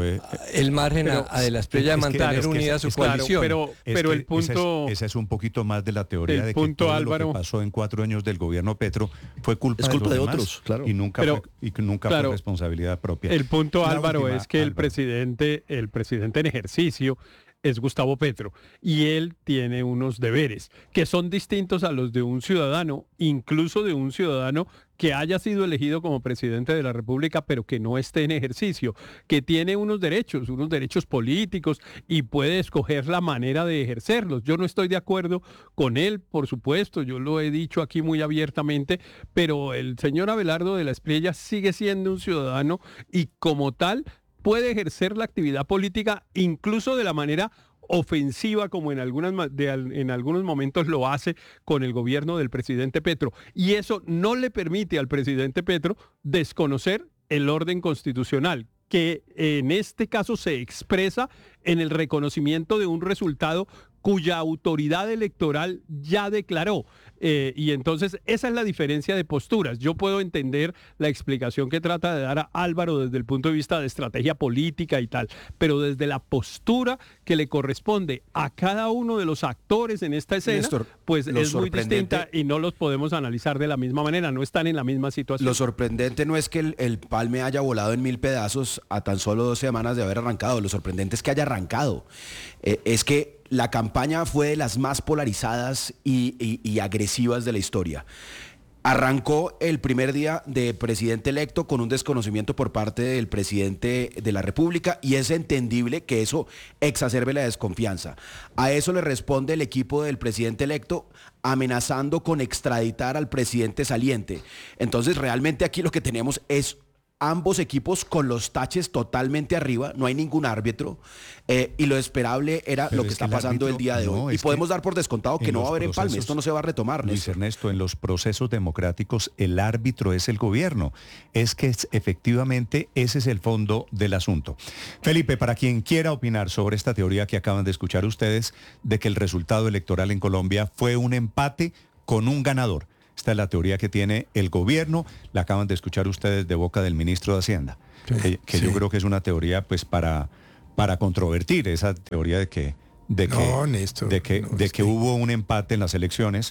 el margen a de la Espriella de mantener unida su coalición. Pero el punto... Esa es un poquito más de la teoría de que todo Álvaro, lo que pasó en 4 años del gobierno Petro fue culpa de otros, claro. Y nunca fue responsabilidad propia. El punto, Álvaro, es que el presidente en ejercicio es Gustavo Petro y él tiene unos deberes que son distintos a los de un ciudadano, incluso de un ciudadano que haya sido elegido como presidente de la República pero que no esté en ejercicio, que tiene unos derechos políticos y puede escoger la manera de ejercerlos. Yo no estoy de acuerdo con él, por supuesto, yo lo he dicho aquí muy abiertamente, pero el señor Abelardo de la Espriella sigue siendo un ciudadano y como tal puede ejercer la actividad política incluso de la manera ofensiva como en algunos momentos lo hace con el gobierno del presidente Petro. Y eso no le permite al presidente Petro desconocer el orden constitucional, que en este caso se expresa en el reconocimiento de un resultado cuya autoridad electoral ya declaró. Y entonces esa es la diferencia de posturas. Yo puedo entender la explicación que trata de dar a Álvaro desde el punto de vista de estrategia política y tal, pero desde la postura que le corresponde a cada uno de los actores en esta escena, Néstor, pues es muy distinta y no los podemos analizar de la misma manera, no están en la misma situación. Lo sorprendente no es que el palme haya volado en 1000 pedazos a tan solo 2 semanas de haber arrancado, lo sorprendente es que haya arrancado. Es que la campaña fue de las más polarizadas y agresivas de la historia. Arrancó el primer día de presidente electo con un desconocimiento por parte del presidente de la República y es entendible que eso exacerbe la desconfianza. A eso le responde el equipo del presidente electo amenazando con extraditar al presidente saliente. Entonces realmente aquí lo que tenemos es ambos equipos con los taches totalmente arriba, no hay ningún árbitro, y lo esperable era lo que está pasando el día de hoy. Y podemos dar por descontado que no va a haber empalme, esto no se va a retomar. Luis Ernesto, en los procesos democráticos el árbitro es el gobierno. Es que efectivamente ese es el fondo del asunto. Felipe, para quien quiera opinar sobre esta teoría que acaban de escuchar ustedes, de que el resultado electoral en Colombia fue un empate con un ganador. Esta es la teoría que tiene el gobierno, la acaban de escuchar ustedes de boca del ministro de Hacienda, que yo creo que es una teoría pues para controvertir esa teoría de que hubo un empate en las elecciones.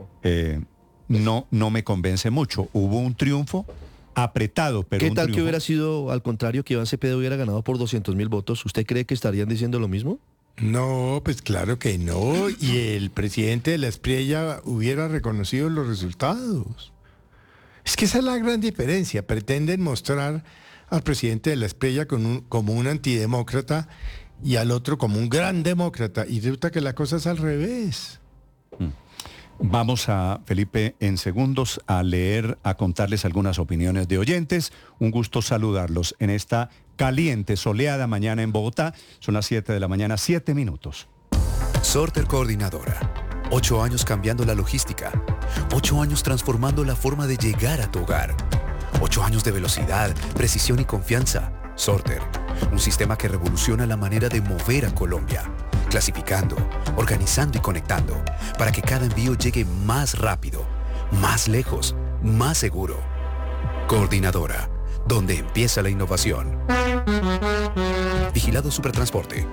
No me convence mucho. Hubo un triunfo apretado, pero ¿qué tal que hubiera sido al contrario, que Iván Cepeda hubiera ganado por 200.000 votos? ¿Usted cree que estarían diciendo lo mismo? No, pues claro que no. Y el presidente de la Espriella hubiera reconocido los resultados. Es que esa es la gran diferencia. Pretenden mostrar al presidente de la Espriella como un antidemócrata y al otro como un gran demócrata. Y resulta que la cosa es al revés. Vamos a, Felipe, en segundos a contarles algunas opiniones de oyentes. Un gusto saludarlos en esta caliente, soleada mañana en Bogotá. Son las 7 de la mañana, 7 minutos. Sorter Coordinadora. 8 años cambiando la logística. 8 años transformando la forma de llegar a tu hogar. 8 años de velocidad, precisión y confianza. Sorter. Un sistema que revoluciona la manera de mover a Colombia. Clasificando, organizando y conectando para que cada envío llegue más rápido, más lejos, más seguro. Coordinadora, donde empieza la innovación. Vigilado Supertransporte.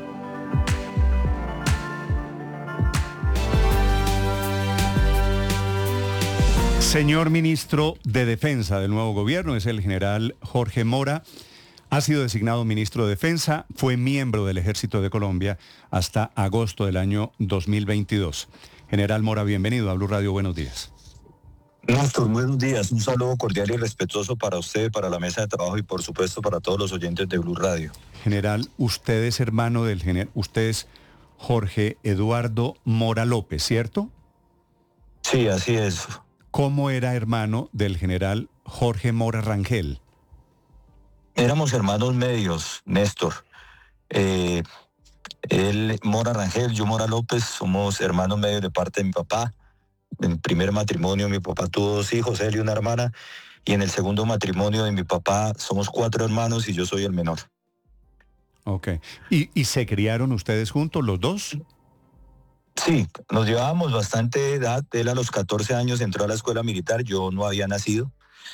Señor ministro de Defensa del nuevo gobierno, es el general Jorge Mora. Ha sido designado ministro de Defensa, fue miembro del Ejército de Colombia hasta agosto del año 2022. General Mora, bienvenido a Blue Radio, buenos días. Néstor, buenos días. Un saludo cordial y respetuoso para usted, para la mesa de trabajo y por supuesto para todos los oyentes de Blue Radio. General, usted es hermano del general, usted es Jorge Eduardo Mora López, ¿cierto? Sí, así es. ¿Cómo era hermano del general Jorge Mora Rangel? Éramos hermanos medios, Néstor. Él, Mora Rangel, yo Mora López, somos hermanos medios de parte de mi papá. En el primer matrimonio mi papá tuvo 2 hijos, él y una hermana. Y en el segundo matrimonio de mi papá somos 4 hermanos y yo soy el menor. Ok. ¿Y se criaron ustedes juntos, los dos? Sí, nos llevábamos bastante edad. Él a los 14 años entró a la escuela militar, yo no había nacido.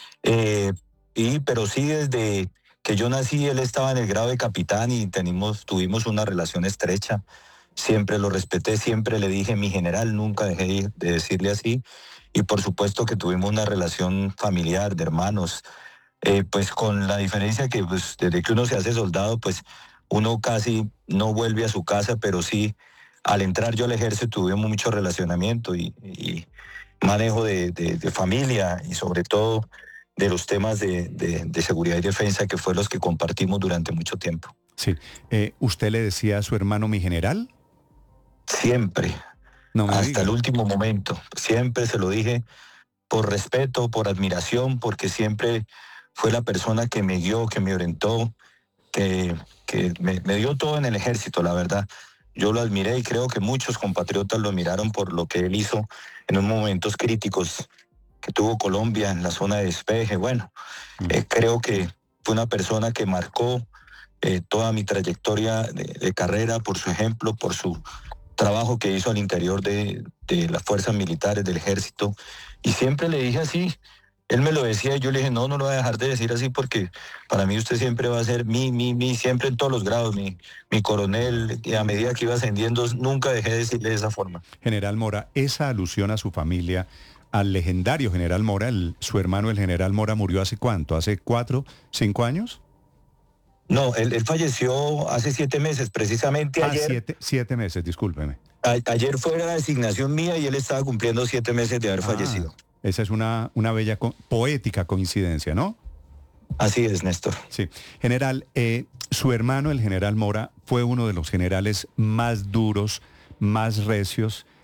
Pero sí, desde que yo nací, él estaba en el grado de capitán y tuvimos una relación estrecha. Siempre lo respeté, siempre le dije mi general, nunca dejé de decirle así. Y por supuesto que tuvimos una relación familiar, de hermanos. Pues con la diferencia que pues, desde que uno se hace soldado, pues uno casi no vuelve a su casa, pero sí, al entrar yo al ejército tuvimos mucho relacionamiento y manejo de familia y sobre todo de los temas de seguridad y defensa, que fue los que compartimos durante mucho tiempo. Sí. ¿Usted le decía a su hermano mi general? Siempre. No hasta el último momento. Siempre se lo dije por respeto, por admiración, porque siempre fue la persona que me guió, que me orientó, que me dio todo en el ejército, la verdad. Yo lo admiré y creo que muchos compatriotas lo admiraron por lo que él hizo en unos momentos críticos que tuvo Colombia en la zona de despeje. Bueno, creo que fue una persona que marcó toda mi trayectoria de carrera por su ejemplo, por su trabajo que hizo al interior de las fuerzas militares, del ejército. Y siempre le dije así, él me lo decía y yo le dije, no lo voy a dejar de decir así porque para mí usted siempre va a ser siempre en todos los grados, mi coronel. Y a medida que iba ascendiendo, nunca dejé de decirle de esa forma. General Mora, esa alusión a su familia, al legendario general Mora, su hermano el general Mora murió ¿hace cuánto? ¿Hace 4, 5 años? No, él falleció hace 7 meses, precisamente ayer. 7 meses, discúlpeme. Ayer fue la designación mía y él estaba cumpliendo 7 meses de haber fallecido. Esa es una bella, poética coincidencia, ¿no? Así es, Néstor. Sí. General, su hermano, el general Mora, fue uno de los generales más duros, más recios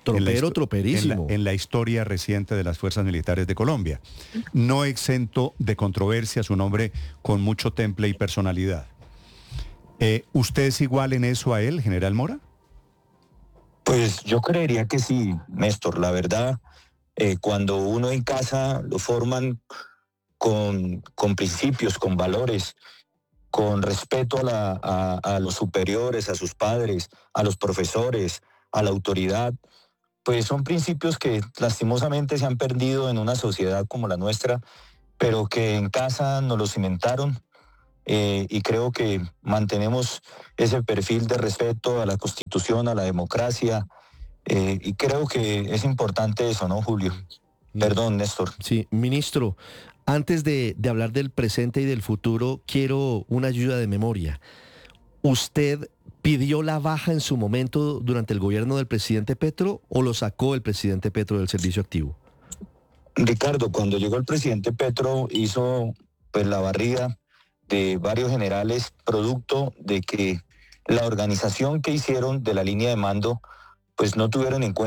troperísimo. En la historia reciente de las fuerzas militares de Colombia. No exento de controversias, un hombre con mucho temple y personalidad. ¿Usted es igual en eso a él, general Mora? Pues yo creería que sí, Néstor. La verdad, cuando uno en casa lo forman con principios, con valores, con respeto a los superiores, a sus padres, a los profesores, a la autoridad, pues son principios que lastimosamente se han perdido en una sociedad como la nuestra, pero que en casa nos los cimentaron. Y creo que mantenemos ese perfil de respeto a la Constitución, a la democracia, y creo que es importante eso, ¿no, Julio? Perdón, Néstor. Sí, ministro, antes de hablar del presente y del futuro, quiero una ayuda de memoria. ¿Usted pidió la baja en su momento durante el gobierno del presidente Petro o lo sacó el presidente Petro del servicio activo? Ricardo, cuando llegó el presidente Petro hizo pues la barrida de varios generales, producto de que la organización que hicieron de la línea de mando pues no tuvieron en cuenta